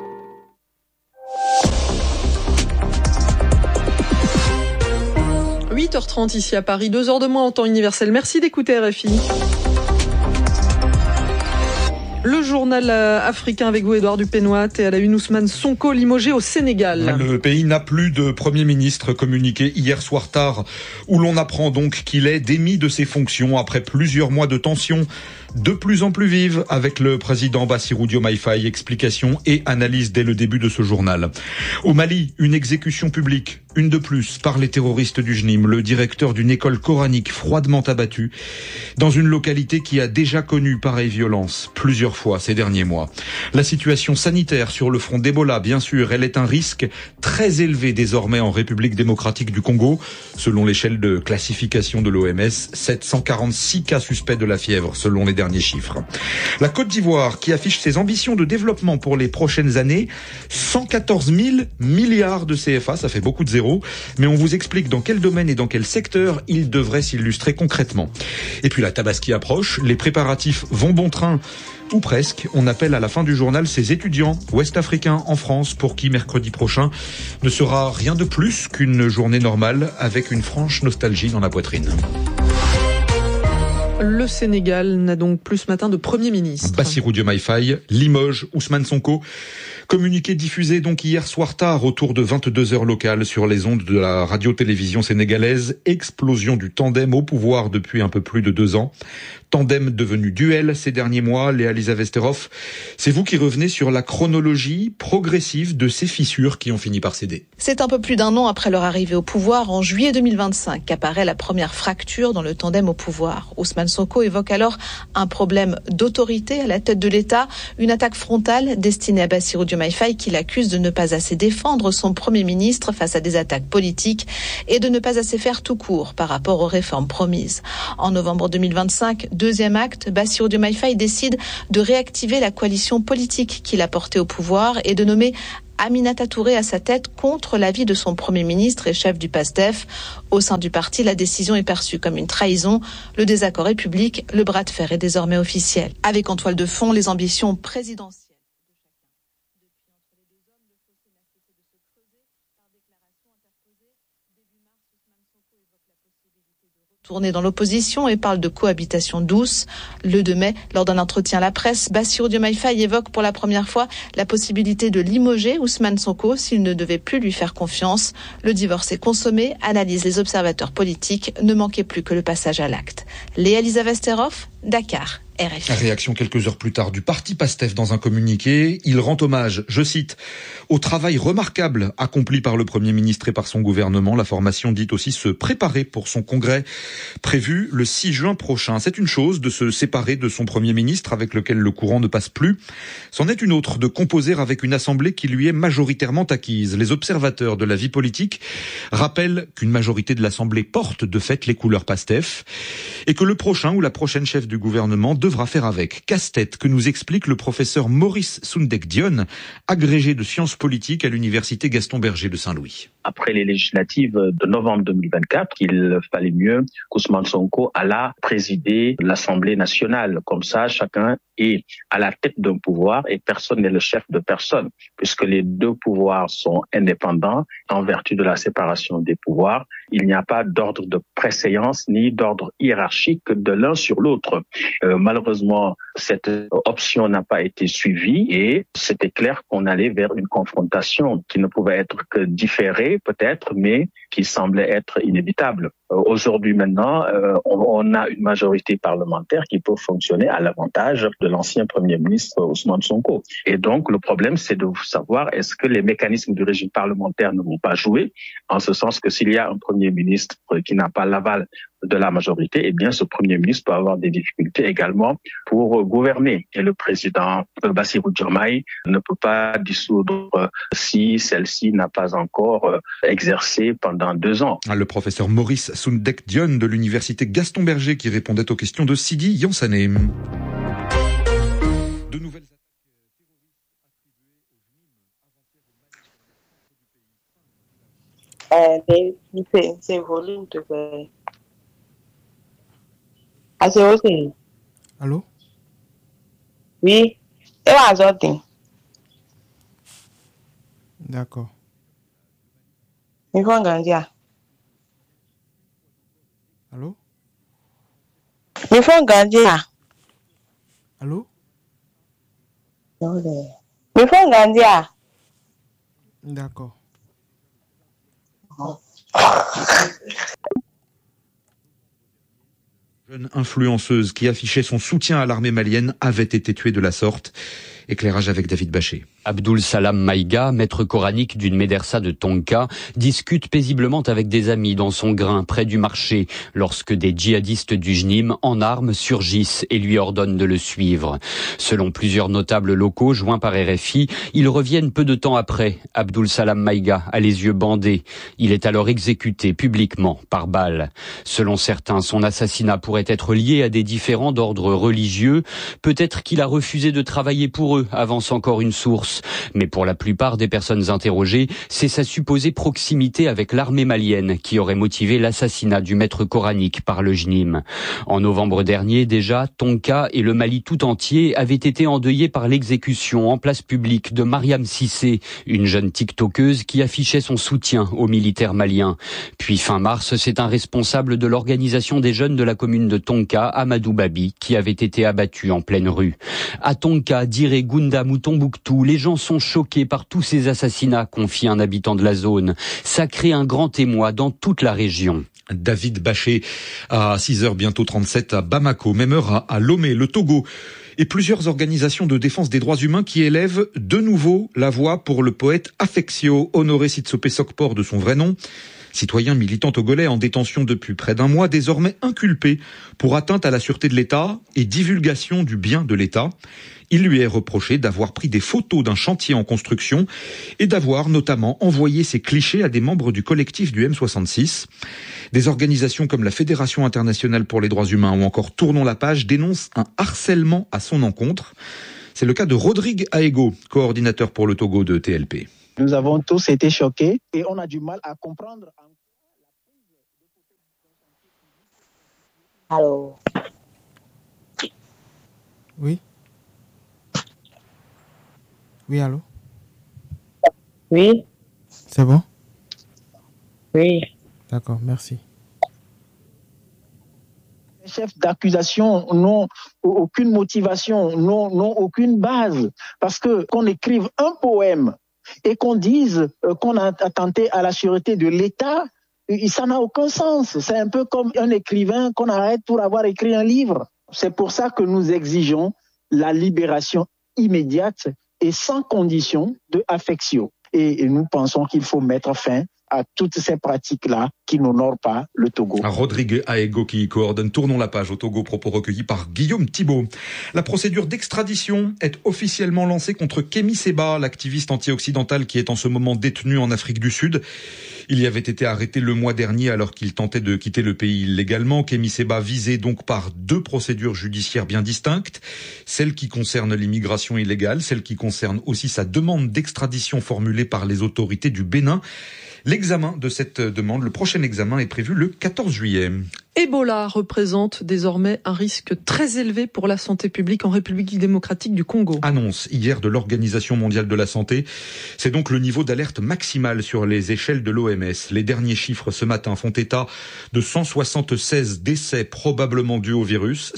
8h30 ici à Paris, 2h de moins en temps universel. Merci d'écouter RFI. Le journal africain avec vous, Édouard Dupénoit, et à la une, Ousmane Sonko limogé au Sénégal. Le pays n'a plus de Premier ministre, communiqué hier soir tard, où l'on apprend donc qu'il est démis de ses fonctions après plusieurs mois de tensions de plus en plus vives avec le président Bassirou Diomaye Faye. Explication et analyse dès le début de ce journal. Au Mali, une exécution publique, une de plus, par les terroristes du JNIM, le directeur d'une école coranique froidement abattu dans une localité qui a déjà connu pareille violence plusieurs fois ces derniers mois. La situation sanitaire sur le front d'Ebola, bien sûr, elle est un risque très élevé désormais en République démocratique du Congo. Selon l'échelle de classification de l'OMS, 746 cas suspects de la fièvre, selon les derniers chiffres. La Côte d'Ivoire, qui affiche ses ambitions de développement pour les prochaines années, 114 000 milliards de CFA, ça fait beaucoup de zéros, mais on vous explique dans quel domaine et dans quel secteur il devrait s'illustrer concrètement. Et puis la Tabaski approche, les préparatifs vont bon train, ou presque. On appelle à la fin du journal ces étudiants ouest-africains en France pour qui mercredi prochain ne sera rien de plus qu'une journée normale avec une franche nostalgie dans la poitrine. Le Sénégal n'a donc plus ce matin de Premier ministre. Bassirou Diomaye Faye limoge Ousmane Sonko Communiqué diffusé donc hier soir tard autour de 22h locales sur les ondes de la radio-télévision sénégalaise. Explosion du tandem au pouvoir depuis un peu plus de 2 ans. Tandem devenu duel ces derniers mois. Léa-Lisa Vesterhoff, c'est vous qui revenez sur la chronologie progressive de ces fissures qui ont fini par céder. C'est un peu plus d'1 an après leur arrivée au pouvoir, en juillet 2025, qu'apparaît la première fracture dans le tandem au pouvoir. Ousmane Sonko évoque alors un problème d'autorité à la tête de l'État, une attaque frontale destinée à Bassirou Diomaye Faye qui l'accuse de ne pas assez défendre son Premier ministre face à des attaques politiques et de ne pas assez faire tout court par rapport aux réformes promises. En novembre 2025, deuxième acte, Bassirou Diomaye Faye décide de réactiver la coalition politique qu'il a portée au pouvoir et de nommer Aminata Touré à sa tête contre l'avis de son Premier ministre et chef du PASTEF. Au sein du parti, la décision est perçue comme une trahison. Le désaccord est public, le bras de fer est désormais officiel. Avec en toile de fond les ambitions présidentielles. Tourné dans l'opposition et parle de cohabitation douce. Le 2 mai, lors d'un entretien à la presse, Bassirou Diomaye Faye évoque pour la première fois la possibilité de limoger Ousmane Sonko s'il ne devait plus lui faire confiance. Le divorce est consommé, analysent les observateurs politiques, ne manquait plus que le passage à l'acte. Léa-Lisa Vesterhoff, Dakar. RFI. Réaction quelques heures plus tard du parti PASTEF dans un communiqué. Il rend hommage, je cite, au travail remarquable accompli par le Premier ministre et par son gouvernement. La formation dit aussi se préparer pour son congrès prévu le 6 juin prochain. C'est une chose de se séparer de son Premier ministre avec lequel le courant ne passe plus. C'en est une autre de composer avec une assemblée qui lui est majoritairement acquise. Les observateurs de la vie politique rappellent qu'une majorité de l'assemblée porte de fait les couleurs PASTEF et que le prochain ou la prochaine chef du gouvernement devra faire avec. Casse-tête que nous explique le professeur Maurice Soundek-Dione, agrégé de sciences politiques à l'université Gaston Berger de Saint-Louis. Après les législatives de novembre 2024, il fallait mieux qu'Ousmane Sonko alla présider l'Assemblée nationale. Comme ça, chacun est à la tête d'un pouvoir et personne n'est le chef de personne, puisque les deux pouvoirs sont indépendants en vertu de la séparation des pouvoirs. Il n'y a pas d'ordre de préséance ni d'ordre hiérarchique de l'un sur l'autre. Malheureusement, cette option n'a pas été suivie et c'était clair qu'on allait vers une confrontation qui ne pouvait être que différée peut-être, mais qui semblait être inévitable. Aujourd'hui maintenant, on a une majorité parlementaire qui peut fonctionner à l'avantage de l'ancien Premier ministre Ousmane Sonko. Et donc le problème, c'est de savoir est-ce que les mécanismes du régime parlementaire ne vont pas jouer, en ce sens que s'il y a un Premier ministre qui n'a pas l'aval de la majorité, eh bien ce Premier ministre peut avoir des difficultés également pour gouverner. Et le président Bassirou Diomaye ne peut pas dissoudre si celle-ci n'a pas encore exercé pendant 2 ans. Le professeur Maurice Soundek-Dione de l'université Gaston Berger qui répondait aux questions de Sidi Yansané. De nouvelles c'est volume de Ah, c'est OK. Allô? Oui. Et Azotine. D'accord. Il faut grandir. Allô? Il faut grandir. Allô? Il faut grandir. D'accord. Jeune influenceuse qui affichait son soutien à l'armée malienne avait été tuée de la sorte. Éclairage avec David Bachet. Abdul Salam Maïga, maître coranique d'une médersa de Tonka, discute paisiblement avec des amis dans son grain près du marché lorsque des djihadistes du JNIM en armes surgissent et lui ordonnent de le suivre. Selon plusieurs notables locaux joints par RFI, ils reviennent peu de temps après. Abdul Salam Maïga a les yeux bandés. Il est alors exécuté publiquement par balle. Selon certains, son assassinat pourrait être lié à des différends d'ordre religieux. Peut-être qu'il a refusé de travailler pour eux, avance encore une source. Mais pour la plupart des personnes interrogées, c'est sa supposée proximité avec l'armée malienne qui aurait motivé l'assassinat du maître coranique par le JNIM. En novembre dernier, déjà, Tonka et le Mali tout entier avaient été endeuillés par l'exécution en place publique de Mariam Cissé, une jeune tiktokeuse qui affichait son soutien aux militaires maliens. Puis fin mars, c'est un responsable de l'organisation des jeunes de la commune de Tonka, Amadou Babi, qui avait été abattu en pleine rue. À Tonka, d'irréguliers Goundam ou Tombouctou. Les gens sont choqués par tous ces assassinats, confie un habitant de la zone. Ça crée un grand émoi dans toute la région. David Bachet à 6h bientôt 37 à Bamako, même heure à Lomé, le Togo. Et plusieurs organisations de défense des droits humains qui élèvent de nouveau la voix pour le poète Afexio, Honoré Sitsope Sokpor de son vrai nom. Citoyen militant togolais en détention depuis près d'un mois, désormais inculpé pour atteinte à la sûreté de l'État et divulgation du bien de l'État. Il lui est reproché d'avoir pris des photos d'un chantier en construction et d'avoir notamment envoyé ces clichés à des membres du collectif du M66. Des organisations comme la Fédération internationale pour les droits humains ou encore Tournons la page dénoncent un harcèlement à son encontre. C'est le cas de Rodrigue Aego, coordinateur pour le Togo de TLP. Nous avons tous été choqués et on a du mal à comprendre. Allô. Oui. Oui, allô. Oui. C'est bon? Oui. D'accord, merci. Les chefs d'accusation n'ont aucune motivation, n'ont aucune base. Parce que qu'on écrive un poème et qu'on dise qu'on a attenté à la sûreté de l'État, ça n'a aucun sens. C'est un peu comme un écrivain qu'on arrête pour avoir écrit un livre. C'est pour ça que nous exigeons la libération immédiate et sans condition de Afexio. Et nous pensons qu'il faut mettre fin à toutes ces pratiques-là qui n'honorent pas le Togo. Rodrigue Aego qui coordonne Tournons la page au Togo, propos recueillis par Guillaume Thibault. La procédure d'extradition est officiellement lancée contre Kémy Séba, l'activiste anti-occidental qui est en ce moment détenu en Afrique du Sud. Il y avait été arrêté le mois dernier alors qu'il tentait de quitter le pays illégalement. Kémy Séba visé donc par 2 procédures judiciaires bien distinctes. Celle qui concerne l'immigration illégale, celle qui concerne aussi sa demande d'extradition formulée par les autorités du Bénin. L'examen de cette demande, le prochain examen est prévu le 14 juillet. Ebola représente désormais un risque très élevé pour la santé publique en République démocratique du Congo. Annonce hier de l'Organisation mondiale de la santé. C'est donc le niveau d'alerte maximal sur les échelles de l'OMS. Les derniers chiffres ce matin font état de 176 décès probablement dus au virus,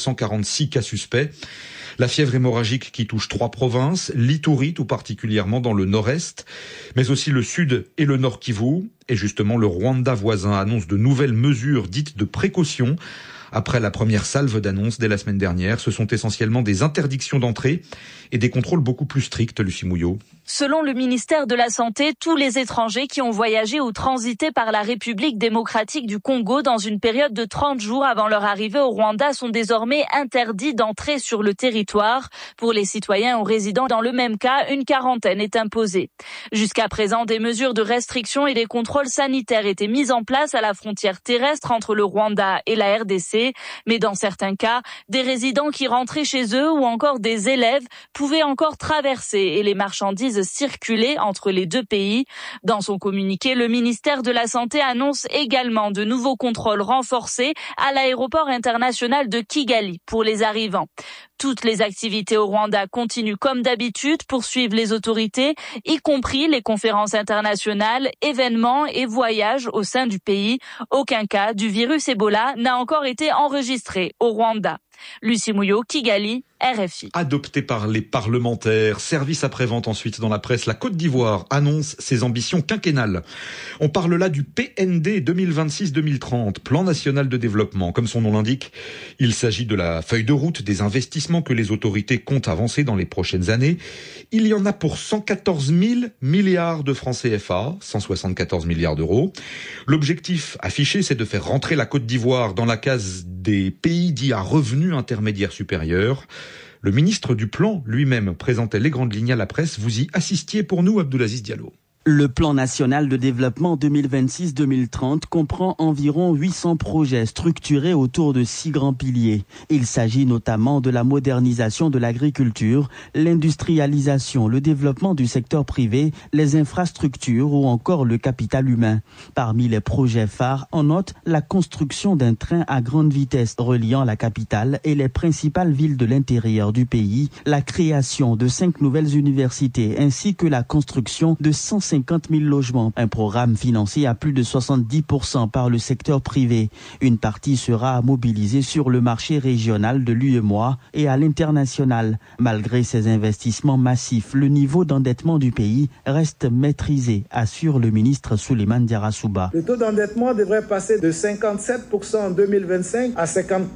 746 cas suspects. La fièvre hémorragique qui touche 3 provinces, l'Ituri tout particulièrement dans le nord-est, mais aussi le sud et le nord Kivu. Et justement, le Rwanda voisin annonce de nouvelles mesures dites de précaution. Après la première salve d'annonces dès la semaine dernière, ce sont essentiellement des interdictions d'entrée et des contrôles beaucoup plus stricts, Lucie Mouillot. Selon le ministère de la Santé, tous les étrangers qui ont voyagé ou transité par la République démocratique du Congo dans une période de 30 jours avant leur arrivée au Rwanda sont désormais interdits d'entrer sur le territoire. Pour les citoyens ou résidents dans le même cas, une quarantaine est imposée. Jusqu'à présent, des mesures de restriction et des contrôles sanitaires étaient mises en place à la frontière terrestre entre le Rwanda et la RDC. Mais dans certains cas, des résidents qui rentraient chez eux ou encore des élèves pouvaient encore traverser et les marchandises circuler entre les 2 pays. Dans son communiqué, le ministère de la Santé annonce également de nouveaux contrôles renforcés à l'aéroport international de Kigali pour les arrivants. Toutes les activités au Rwanda continuent comme d'habitude, poursuivent les autorités, y compris les conférences internationales, événements et voyages au sein du pays. Aucun cas du virus Ebola n'a encore été enregistré au Rwanda. Lucie Mouillot, Kigali, RFI. Adopté par les parlementaires, service après-vente ensuite dans la presse, la Côte d'Ivoire annonce ses ambitions quinquennales. On parle là du PND 2026-2030, Plan National de Développement. Comme son nom l'indique, il s'agit de la feuille de route des investissements que les autorités comptent avancer dans les prochaines années. Il y en a pour 114 000 milliards de francs CFA, 174 milliards d'euros. L'objectif affiché, c'est de faire rentrer la Côte d'Ivoire dans la case des pays dits à revenus intermédiaires supérieurs. Le ministre du Plan lui-même présentait les grandes lignes à la presse. Vous y assistiez pour nous, Abdoulaziz Diallo. Le plan national de développement 2026-2030 comprend environ 800 projets structurés autour de 6 grands piliers. Il s'agit notamment de la modernisation de l'agriculture, l'industrialisation, le développement du secteur privé, les infrastructures ou encore le capital humain. Parmi les projets phares, on note la construction d'un train à grande vitesse reliant la capitale et les principales villes de l'intérieur du pays, la création de 5 nouvelles universités ainsi que la construction de 150 50 000 logements. Un programme financé à plus de 70% par le secteur privé. Une partie sera mobilisée sur le marché régional de l'UEMOA et à l'international. Malgré ces investissements massifs, le niveau d'endettement du pays reste maîtrisé, assure le ministre Souleymane Diarra-Souba. Le taux d'endettement devrait passer de 57% en 2025 à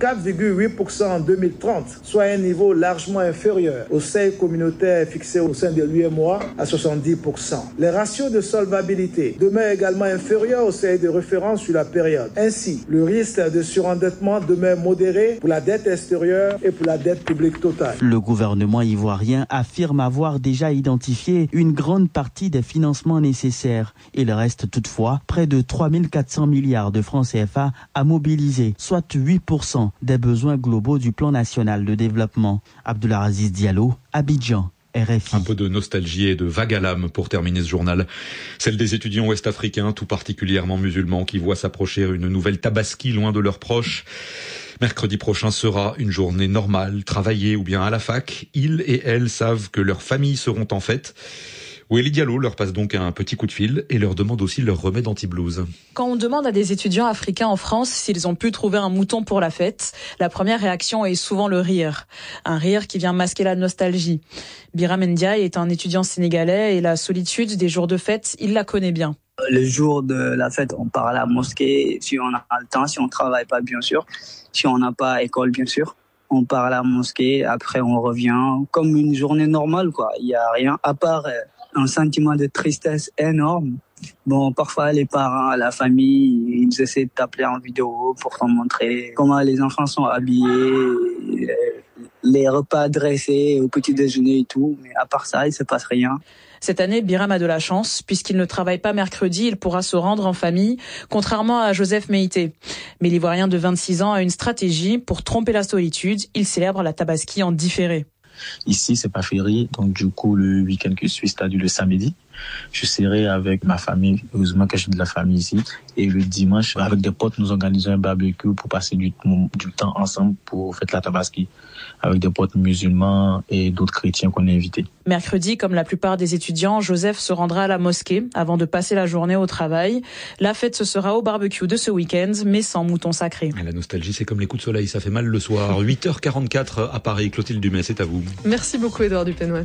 54,8% en 2030, soit un niveau largement inférieur au seuil communautaire fixé au sein de l'UEMOA à 70%. Les ratios de solvabilité demeurent également inférieurs au seuil de référence sur la période. Ainsi, le risque de surendettement demeure modéré pour la dette extérieure et pour la dette publique totale. Le gouvernement ivoirien affirme avoir déjà identifié une grande partie des financements nécessaires. Il reste toutefois près de 3 400 milliards de francs CFA à mobiliser, soit 8% des besoins globaux du plan national de développement. Abdoulaziz Diallo, Abidjan. RFI. Un peu de nostalgie et de vague à l'âme pour terminer ce journal. Celle des étudiants ouest-africains, tout particulièrement musulmans, qui voient s'approcher une nouvelle tabaski loin de leurs proches. Mercredi prochain sera une journée normale, travaillée ou bien à la fac. Ils et elles savent que leurs familles seront en fête. Wélie Diallo leur passe donc un petit coup de fil et leur demande aussi leur remède anti-blues. Quand on demande à des étudiants africains en France s'ils ont pu trouver un mouton pour la fête, la première réaction est souvent le rire. Un rire qui vient masquer la nostalgie. Biram Ndiaye est un étudiant sénégalais et la solitude des jours de fête, il la connaît bien. Le jour de la fête, on part à la mosquée, si on a le temps, si on travaille pas, bien sûr. Si on n'a pas école, bien sûr. On part à la mosquée, après on revient comme une journée normale, quoi. Il y a rien, à part un sentiment de tristesse énorme. Bon, parfois les parents, la famille, ils essaient de t'appeler en vidéo pour te montrer comment les enfants sont habillés, les repas dressés au petit déjeuner et tout. Mais à part ça, il se passe rien. Cette année, Biram a de la chance. Puisqu'il ne travaille pas mercredi, il pourra se rendre en famille, contrairement à Joseph Meïté. Mais l'Ivoirien de 26 ans a une stratégie pour tromper la solitude. Il célèbre la Tabaski en différé. Ici, c'est pas férié, donc du coup, le week-end que je suis, c'est-à-dire le samedi, je serai avec ma famille. Heureusement que j'ai de la famille ici. Et le dimanche, avec des potes, nous organisons un barbecue pour passer du temps ensemble pour faire la Tabaski, avec des potes musulmans et d'autres chrétiens qu'on a invités. Mercredi, comme la plupart des étudiants, Joseph se rendra à la mosquée avant de passer la journée au travail. La fête, ce sera au barbecue de ce week-end, mais sans mouton sacré. Et la nostalgie, c'est comme les coups de soleil, ça fait mal le soir. 8h44 à Paris. Clotilde Dumais, c'est à vous. Merci beaucoup, Édouard Dupenoise.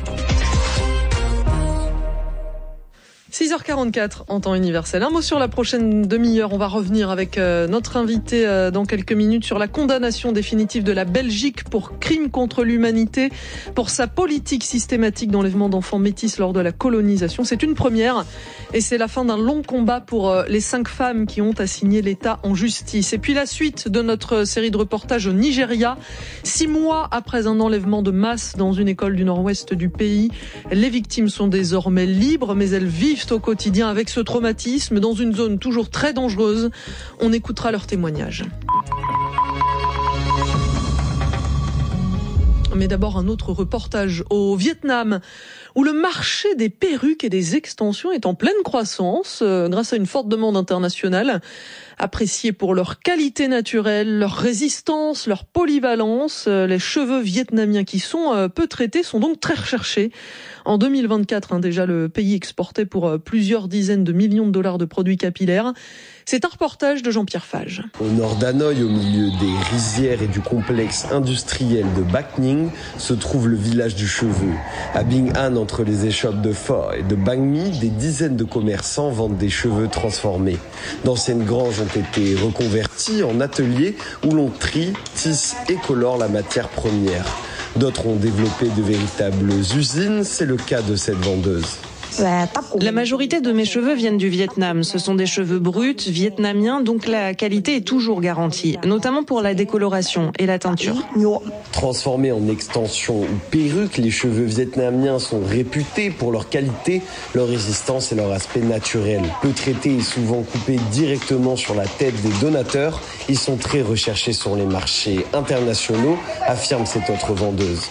6h44 en temps universel. Un mot sur la prochaine demi-heure. On va revenir avec notre invité dans quelques minutes sur la condamnation définitive de la Belgique pour crime contre l'humanité, pour sa politique systématique d'enlèvement d'enfants métis lors de la colonisation. C'est une première et c'est la fin d'un long combat pour les 5 femmes qui ont assigné l'État en justice. Et puis la suite de notre série de reportages au Nigeria. 6 mois après un enlèvement de masse dans une école du nord-ouest du pays, les victimes sont désormais libres, mais elles vivent au quotidien avec ce traumatisme dans une zone toujours très dangereuse. On écoutera leurs témoignages. Mais d'abord un autre reportage au Vietnam, où le marché des perruques et des extensions est en pleine croissance grâce à une forte demande internationale, appréciée pour leur qualité naturelle, leur résistance, leur polyvalence. Les cheveux vietnamiens qui sont peu traités sont donc très recherchés. En 2024, déjà, le pays exportait pour plusieurs dizaines de millions de dollars de produits capillaires. C'est un reportage de Jean-Pierre Fage. Au nord d'Hanoï, au milieu des rizières et du complexe industriel de Bac Ninh, se trouve le village du cheveu. À Binh An, entre les échoppes de Pho et de Bang Mi, des dizaines de commerçants vendent des cheveux transformés. D'anciennes granges ont été reconverties en ateliers où l'on trie, tisse et colore la matière première. D'autres ont développé de véritables usines, c'est le cas de cette vendeuse. La majorité de mes cheveux viennent du Vietnam. Ce sont des cheveux bruts, vietnamiens, donc la qualité est toujours garantie, notamment pour la décoloration et la teinture. Transformés en extensions ou perruques, les cheveux vietnamiens sont réputés pour leur qualité, leur résistance et leur aspect naturel. Peu traités et souvent coupés directement sur la tête des donateurs, ils sont très recherchés sur les marchés internationaux, affirme cette autre vendeuse.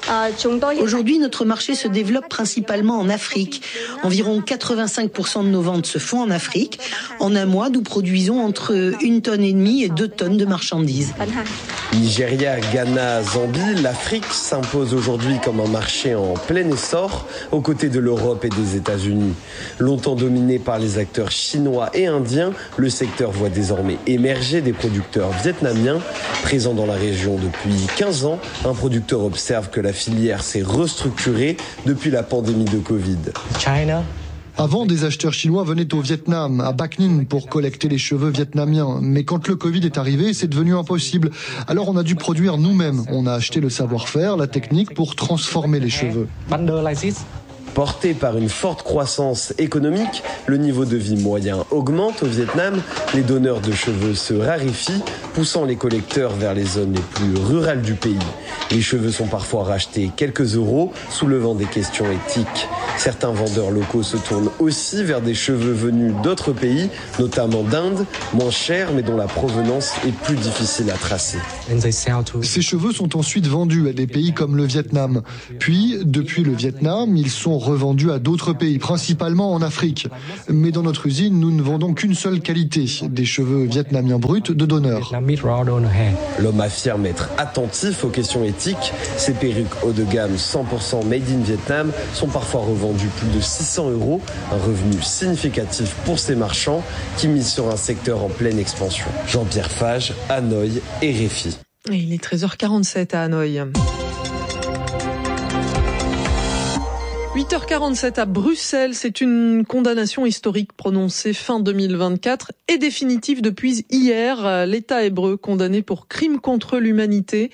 Aujourd'hui, notre marché se développe principalement en Afrique. Environ 85% de nos ventes se font en Afrique. En un mois, nous produisons entre 1,5 tonne et 2 tonnes de marchandises. Nigeria, Ghana, Zambie, l'Afrique s'impose aujourd'hui comme un marché en plein essor aux côtés de l'Europe et des États-Unis. Longtemps dominé par les acteurs chinois et indiens, le secteur voit désormais émerger des producteurs vietnamiens. Présents dans la région depuis 15 ans, un producteur observe que la filière s'est restructurée depuis la pandémie de Covid. Avant, des acheteurs chinois venaient au Vietnam, à Bac Ninh, pour collecter les cheveux vietnamiens. Mais quand le Covid est arrivé, c'est devenu impossible. Alors on a dû produire nous-mêmes. On a acheté le savoir-faire, la technique pour transformer les cheveux. Porté par une forte croissance économique, le niveau de vie moyen augmente au Vietnam. Les donneurs de cheveux se raréfient, poussant les collecteurs vers les zones les plus rurales du pays. Les cheveux sont parfois rachetés quelques euros, soulevant des questions éthiques. Certains vendeurs locaux se tournent aussi vers des cheveux venus d'autres pays, notamment d'Inde, moins chers mais dont la provenance est plus difficile à tracer. Ces cheveux sont ensuite vendus à des pays comme le Vietnam. Puis, depuis le Vietnam, ils sont revendus à d'autres pays, principalement en Afrique. Mais dans notre usine, nous ne vendons qu'une seule qualité, des cheveux vietnamiens bruts de donneurs. L'homme affirme être attentif aux questions éthiques. Ces perruques haut de gamme 100% made in Vietnam sont parfois revendues plus de 600 €, un revenu significatif pour ces marchands qui misent sur un secteur en pleine expansion. Jean-Pierre Fage, Hanoï et RFI. Et il est 13h47 à Hanoï. 8h47 à Bruxelles, c'est une condamnation historique prononcée fin 2024 et définitive depuis hier. L'État hébreu condamné pour crime contre l'humanité.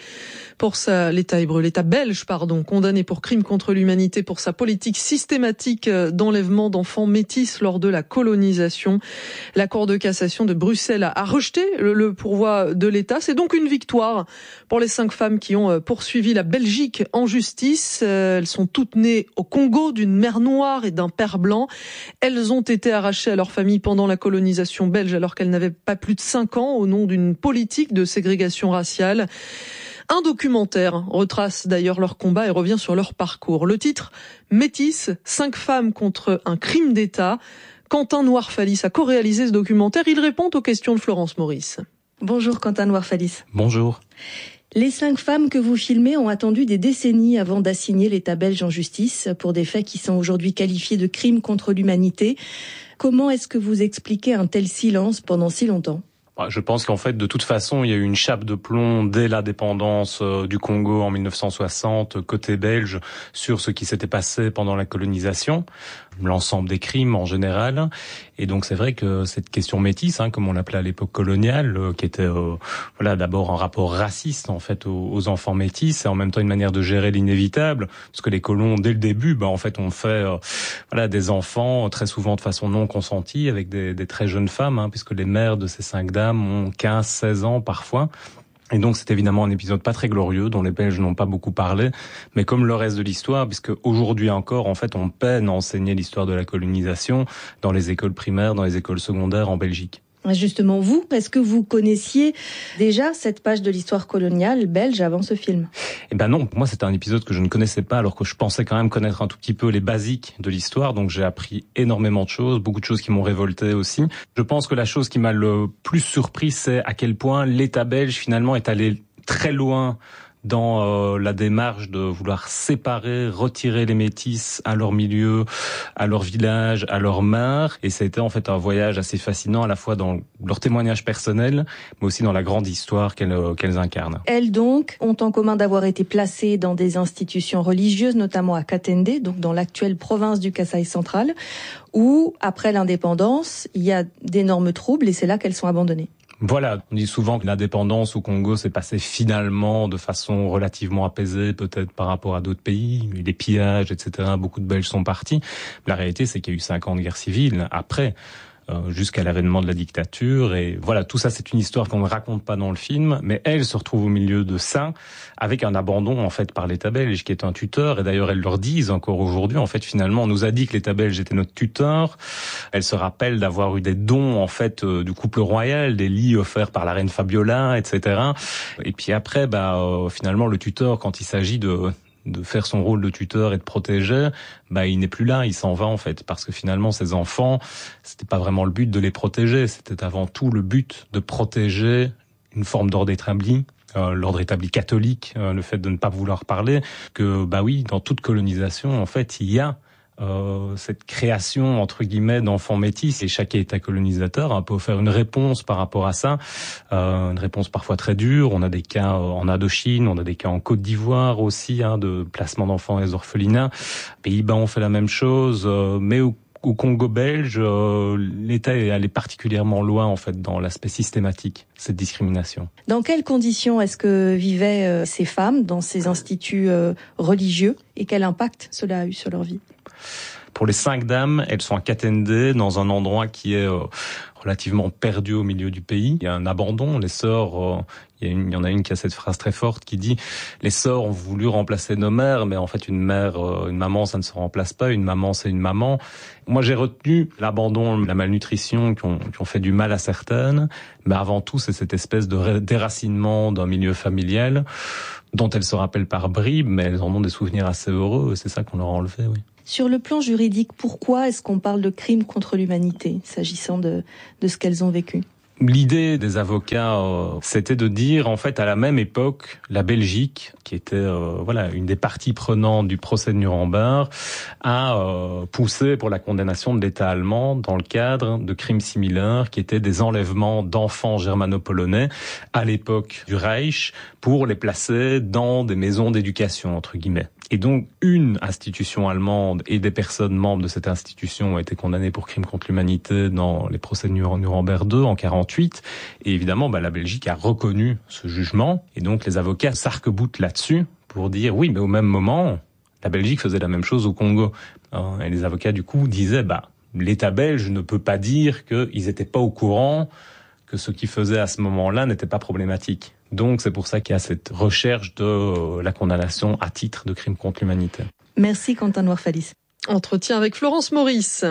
L'État belge, condamné pour crime contre l'humanité pour sa politique systématique d'enlèvement d'enfants métis lors de la colonisation. La Cour de cassation de Bruxelles a rejeté le pourvoi de l'État. C'est donc une victoire pour les 5 femmes qui ont poursuivi la Belgique en justice. Elles sont toutes nées au Congo d'une mère noire et d'un père blanc. Elles ont été arrachées à leur famille pendant la colonisation belge alors qu'elles n'avaient pas plus de 5 ans au nom d'une politique de ségrégation raciale. Un documentaire retrace d'ailleurs leur combat et revient sur leur parcours. Le titre, Métis, 5 femmes contre un crime d'État. Quentin Noir-Fallis a co-réalisé ce documentaire. Il répond aux questions de Florence Maurice. Bonjour Quentin Noir-Fallis. Bonjour. Les 5 femmes que vous filmez ont attendu des décennies avant d'assigner l'État belge en justice pour des faits qui sont aujourd'hui qualifiés de crimes contre l'humanité. Comment est-ce que vous expliquez un tel silence pendant si longtemps ? Je pense qu'en fait, de toute façon, il y a eu une chape de plomb dès la dépendance du Congo en 1960, côté belge, sur ce qui s'était passé pendant la colonisation, l'ensemble des crimes en général. Et donc, c'est vrai que cette question métisse, comme on l'appelait à l'époque coloniale, qui était d'abord un rapport raciste en fait aux enfants métis, et en même temps une manière de gérer l'inévitable, parce que les colons, dès le début, ont fait des enfants très souvent de façon non consentie avec des très jeunes femmes, puisque les mères de ces 5 dames ont 15-16 ans parfois. Et donc c'est évidemment un épisode pas très glorieux dont les Belges n'ont pas beaucoup parlé, mais comme le reste de l'histoire, puisque aujourd'hui encore en fait on peine à enseigner l'histoire de la colonisation dans les écoles primaires, dans les écoles secondaires en Belgique. Justement, vous, est-ce que vous connaissiez déjà cette page de l'histoire coloniale belge avant ce film ? Eh ben non, pour moi c'était un épisode que je ne connaissais pas, alors que je pensais quand même connaître un tout petit peu les basiques de l'histoire, donc j'ai appris énormément de choses, beaucoup de choses qui m'ont révolté aussi. Je pense que la chose qui m'a le plus surpris, c'est à quel point l'État belge finalement est allé très loin dans la démarche de vouloir séparer, retirer les métis à leur milieu, à leur village, à leur mère. Et c'était en fait un voyage assez fascinant, à la fois dans leur témoignage personnel, mais aussi dans la grande histoire qu'elles incarnent. Elles donc ont en commun d'avoir été placées dans des institutions religieuses, notamment à Katende, donc dans l'actuelle province du Kasaï central, où après l'indépendance, il y a d'énormes troubles et c'est là qu'elles sont abandonnées. Voilà, on dit souvent que l'indépendance au Congo s'est passée finalement de façon relativement apaisée, peut-être par rapport à d'autres pays, les pillages, etc. Beaucoup de Belges sont partis. La réalité, c'est qu'il y a eu 5 ans de guerre civile après, jusqu'à l'avènement de la dictature. Et voilà, tout ça, c'est une histoire qu'on ne raconte pas dans le film, mais elle se retrouve au milieu de ça, avec un abandon, en fait, par l'État belge, qui est un tuteur. Et d'ailleurs, elles leur disent encore aujourd'hui, en fait, finalement, on nous a dit que l'État belge était notre tuteur. Elles se rappellent d'avoir eu des dons, en fait, du couple royal, des lits offerts par la reine Fabiola, etc. Et puis après, finalement, le tuteur, quand il s'agit de de faire son rôle de tuteur et de protéger, il n'est plus là, il s'en va en fait, parce que finalement ces enfants, c'était pas vraiment le but de les protéger, c'était avant tout le but de protéger une forme d'ordre établi. L'ordre établi catholique, le fait de ne pas vouloir parler, que dans toute colonisation en fait il y a cette création entre guillemets d'enfants métis, et chaque État colonisateur peut faire une réponse par rapport à ça, une réponse parfois très dure. On a des cas en Indochine, on a des cas en Côte d'Ivoire aussi, de placement d'enfants et orphelinats. Pays-Bas ont fait la même chose, mais au Congo belge, l'État est allé particulièrement loin en fait dans l'aspect systématique de cette discrimination. Dans quelles conditions est-ce que vivaient ces femmes dans ces instituts religieux et quel impact cela a eu sur leur vie ? Pour les 5 dames, elles sont à Katende, dans un endroit qui est relativement perdu au milieu du pays. Il y a un abandon. Les sœurs, il y en a une qui a cette phrase très forte qui dit « Les sœurs ont voulu remplacer nos mères, mais en fait une maman, ça ne se remplace pas. Une maman, c'est une maman. » Moi, j'ai retenu l'abandon, la malnutrition qui ont fait du mal à certaines, mais avant tout, c'est cette espèce de déracinement d'un milieu familial dont elles se rappellent par bribes, mais elles en ont des souvenirs assez heureux, et c'est ça qu'on leur a enlevé, oui. Sur le plan juridique, pourquoi est-ce qu'on parle de crime contre l'humanité, s'agissant de ce qu'elles ont vécu ? L'idée des avocats, c'était de dire, en fait, à la même époque, la Belgique, qui était une des parties prenantes du procès de Nuremberg, a poussé pour la condamnation de l'État allemand dans le cadre de crimes similaires, qui étaient des enlèvements d'enfants germano-polonais à l'époque du Reich, pour les placer dans des maisons d'éducation, entre guillemets. Et donc, une institution allemande et des personnes membres de cette institution ont été condamnées pour crimes contre l'humanité dans les procès de Nuremberg 2 en 48. Et évidemment, la Belgique a reconnu ce jugement. Et donc, les avocats s'arc-boutent là-dessus pour dire, oui, mais au même moment, la Belgique faisait la même chose au Congo. Et les avocats, du coup, disaient, l'État belge ne peut pas dire qu'ils n'étaient pas au courant que ce qu'ils faisaient à ce moment-là n'était pas problématique. Donc c'est pour ça qu'il y a cette recherche de la condamnation à titre de crime contre l'humanité. Merci Quentin Noir-Fallis. Entretien avec Florence Maurice.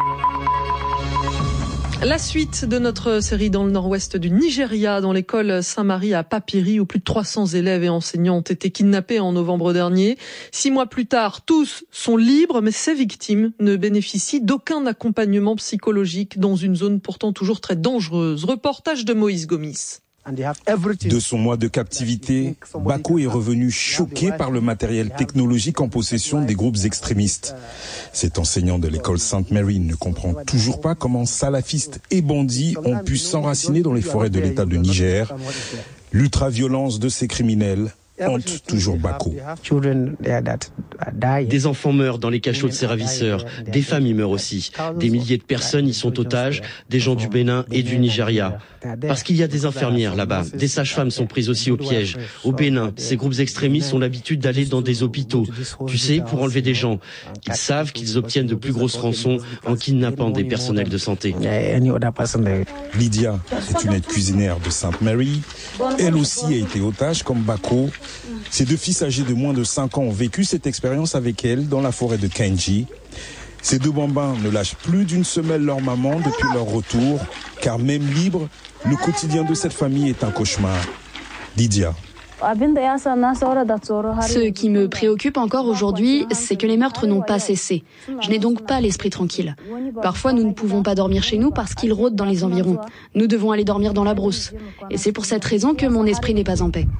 La suite de notre série dans le nord-ouest du Nigeria, dans l'école Saint-Marie à Papiri, où plus de 300 élèves et enseignants ont été kidnappés en novembre dernier. 6 mois plus tard, tous sont libres, mais ces victimes ne bénéficient d'aucun accompagnement psychologique dans une zone pourtant toujours très dangereuse. Reportage de Moïse Gomis. De son mois de captivité, Bako est revenu choqué par le matériel technologique en possession des groupes extrémistes. Cet enseignant de l'école Sainte Mary ne comprend toujours pas comment salafistes et bandits ont pu s'enraciner dans les forêts de l'État de Niger. L'ultraviolence de ces criminels hante toujours Bako. Des enfants meurent dans les cachots de ces ravisseurs, des familles meurent aussi. Des milliers de personnes y sont otages, des gens du Bénin et du Nigeria. Parce qu'il y a des infirmières là-bas, des sages-femmes sont prises aussi au piège. Au Bénin, ces groupes extrémistes ont l'habitude d'aller dans des hôpitaux, tu sais, pour enlever des gens. Ils savent qu'ils obtiennent de plus grosses rançons en kidnappant des personnels de santé. Lydia est une aide cuisinière de Sainte Mary. Elle aussi a été otage comme Bako. Ses 2 fils âgés de moins de 5 ans ont vécu cette expérience avec elle dans la forêt de Kainji. Ces 2 bambins ne lâchent plus d'une semelle leur maman depuis leur retour, car même libre, le quotidien de cette famille est un cauchemar. Lydia. Ce qui me préoccupe encore aujourd'hui, c'est que les meurtres n'ont pas cessé. Je n'ai donc pas l'esprit tranquille. Parfois, nous ne pouvons pas dormir chez nous parce qu'ils rôdent dans les environs. Nous devons aller dormir dans la brousse. Et c'est pour cette raison que mon esprit n'est pas en paix.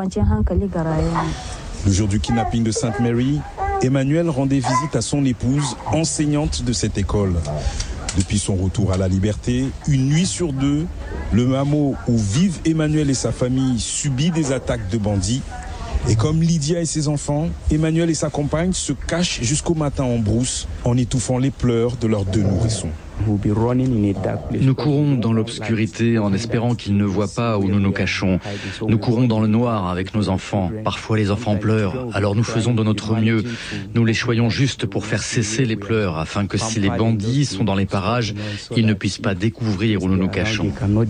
Le jour du kidnapping de Sainte Mary, Emmanuel rendait visite à son épouse, enseignante de cette école. Depuis son retour à la liberté, une nuit sur 2, le hameau où vivent Emmanuel et sa famille subit des attaques de bandits. Et comme Lydia et ses enfants, Emmanuel et sa compagne se cachent jusqu'au matin en brousse en étouffant les pleurs de leurs 2 nourrissons. Nous courons dans l'obscurité en espérant qu'ils ne voient pas où nous nous cachons. Nous courons dans le noir avec nos enfants. Parfois les enfants pleurent, alors nous faisons de notre mieux. Nous les choyons juste pour faire cesser les pleurs, afin que si les bandits sont dans les parages, ils ne puissent pas découvrir où nous nous cachons.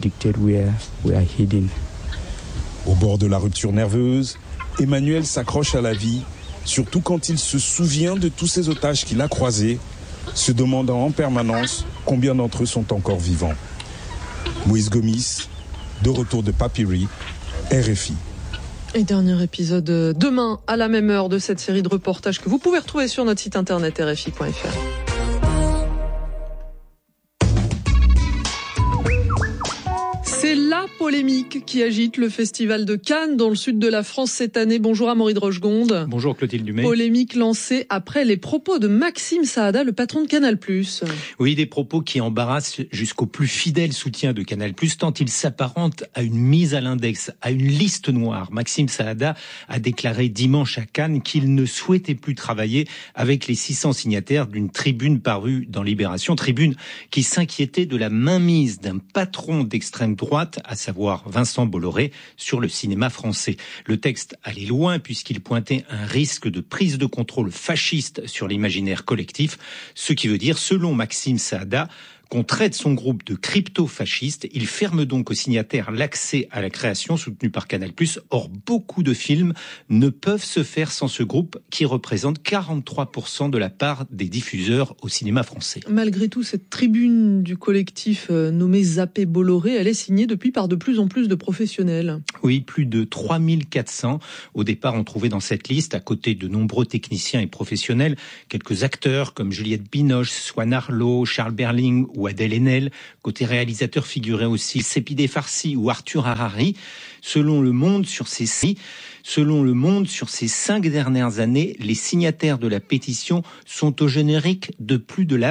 Au bord de la rupture nerveuse, Emmanuel s'accroche à la vie, surtout quand il se souvient de tous ces otages qu'il a croisés, se demandant en permanence combien d'entre eux sont encore vivants. Moïse Gomis, de retour de Papiri, RFI. Et dernier épisode demain à la même heure de cette série de reportages que vous pouvez retrouver sur notre site internet rfi.fr. C'est la polémique qui agite le festival de Cannes dans le sud de la France cette année. Bonjour Amaury de Rochegonde. Bonjour Clotilde Dumais. Polémique lancée après les propos de Maxime Saada, le patron de Canal+. Oui, des propos qui embarrassent jusqu'au plus fidèle soutien de Canal+, tant ils s'apparentent à une mise à l'index, à une liste noire. Maxime Saada a déclaré dimanche à Cannes qu'il ne souhaitait plus travailler avec les 600 signataires d'une tribune parue dans Libération, tribune qui s'inquiétait de la mainmise d'un patron d'extrême droite, à savoir Vincent Bolloré, sur le cinéma français. Le texte allait loin puisqu'il pointait un risque de prise de contrôle fasciste sur l'imaginaire collectif, ce qui veut dire, selon Maxime Saada, qu'on traite son groupe de crypto-fascistes. Il ferme donc aux signataires l'accès à la création soutenue par Canal+. Or, beaucoup de films ne peuvent se faire sans ce groupe qui représente 43% de la part des diffuseurs au cinéma français. Malgré tout, cette tribune du collectif nommé Zappé Bolloré, elle est signée depuis par de plus en plus de professionnels. Oui, plus de 3400 au départ ont trouvé dans cette liste, à côté de nombreux techniciens et professionnels, quelques acteurs comme Juliette Binoche, Swan Arlo, Charles Berling ou Adèle Haenel. Côté réalisateur figuraient aussi Sepideh Farsi ou Arthur Harari. Selon Le Monde, sur ces 5 dernières années, les signataires de la pétition sont au générique de plus de la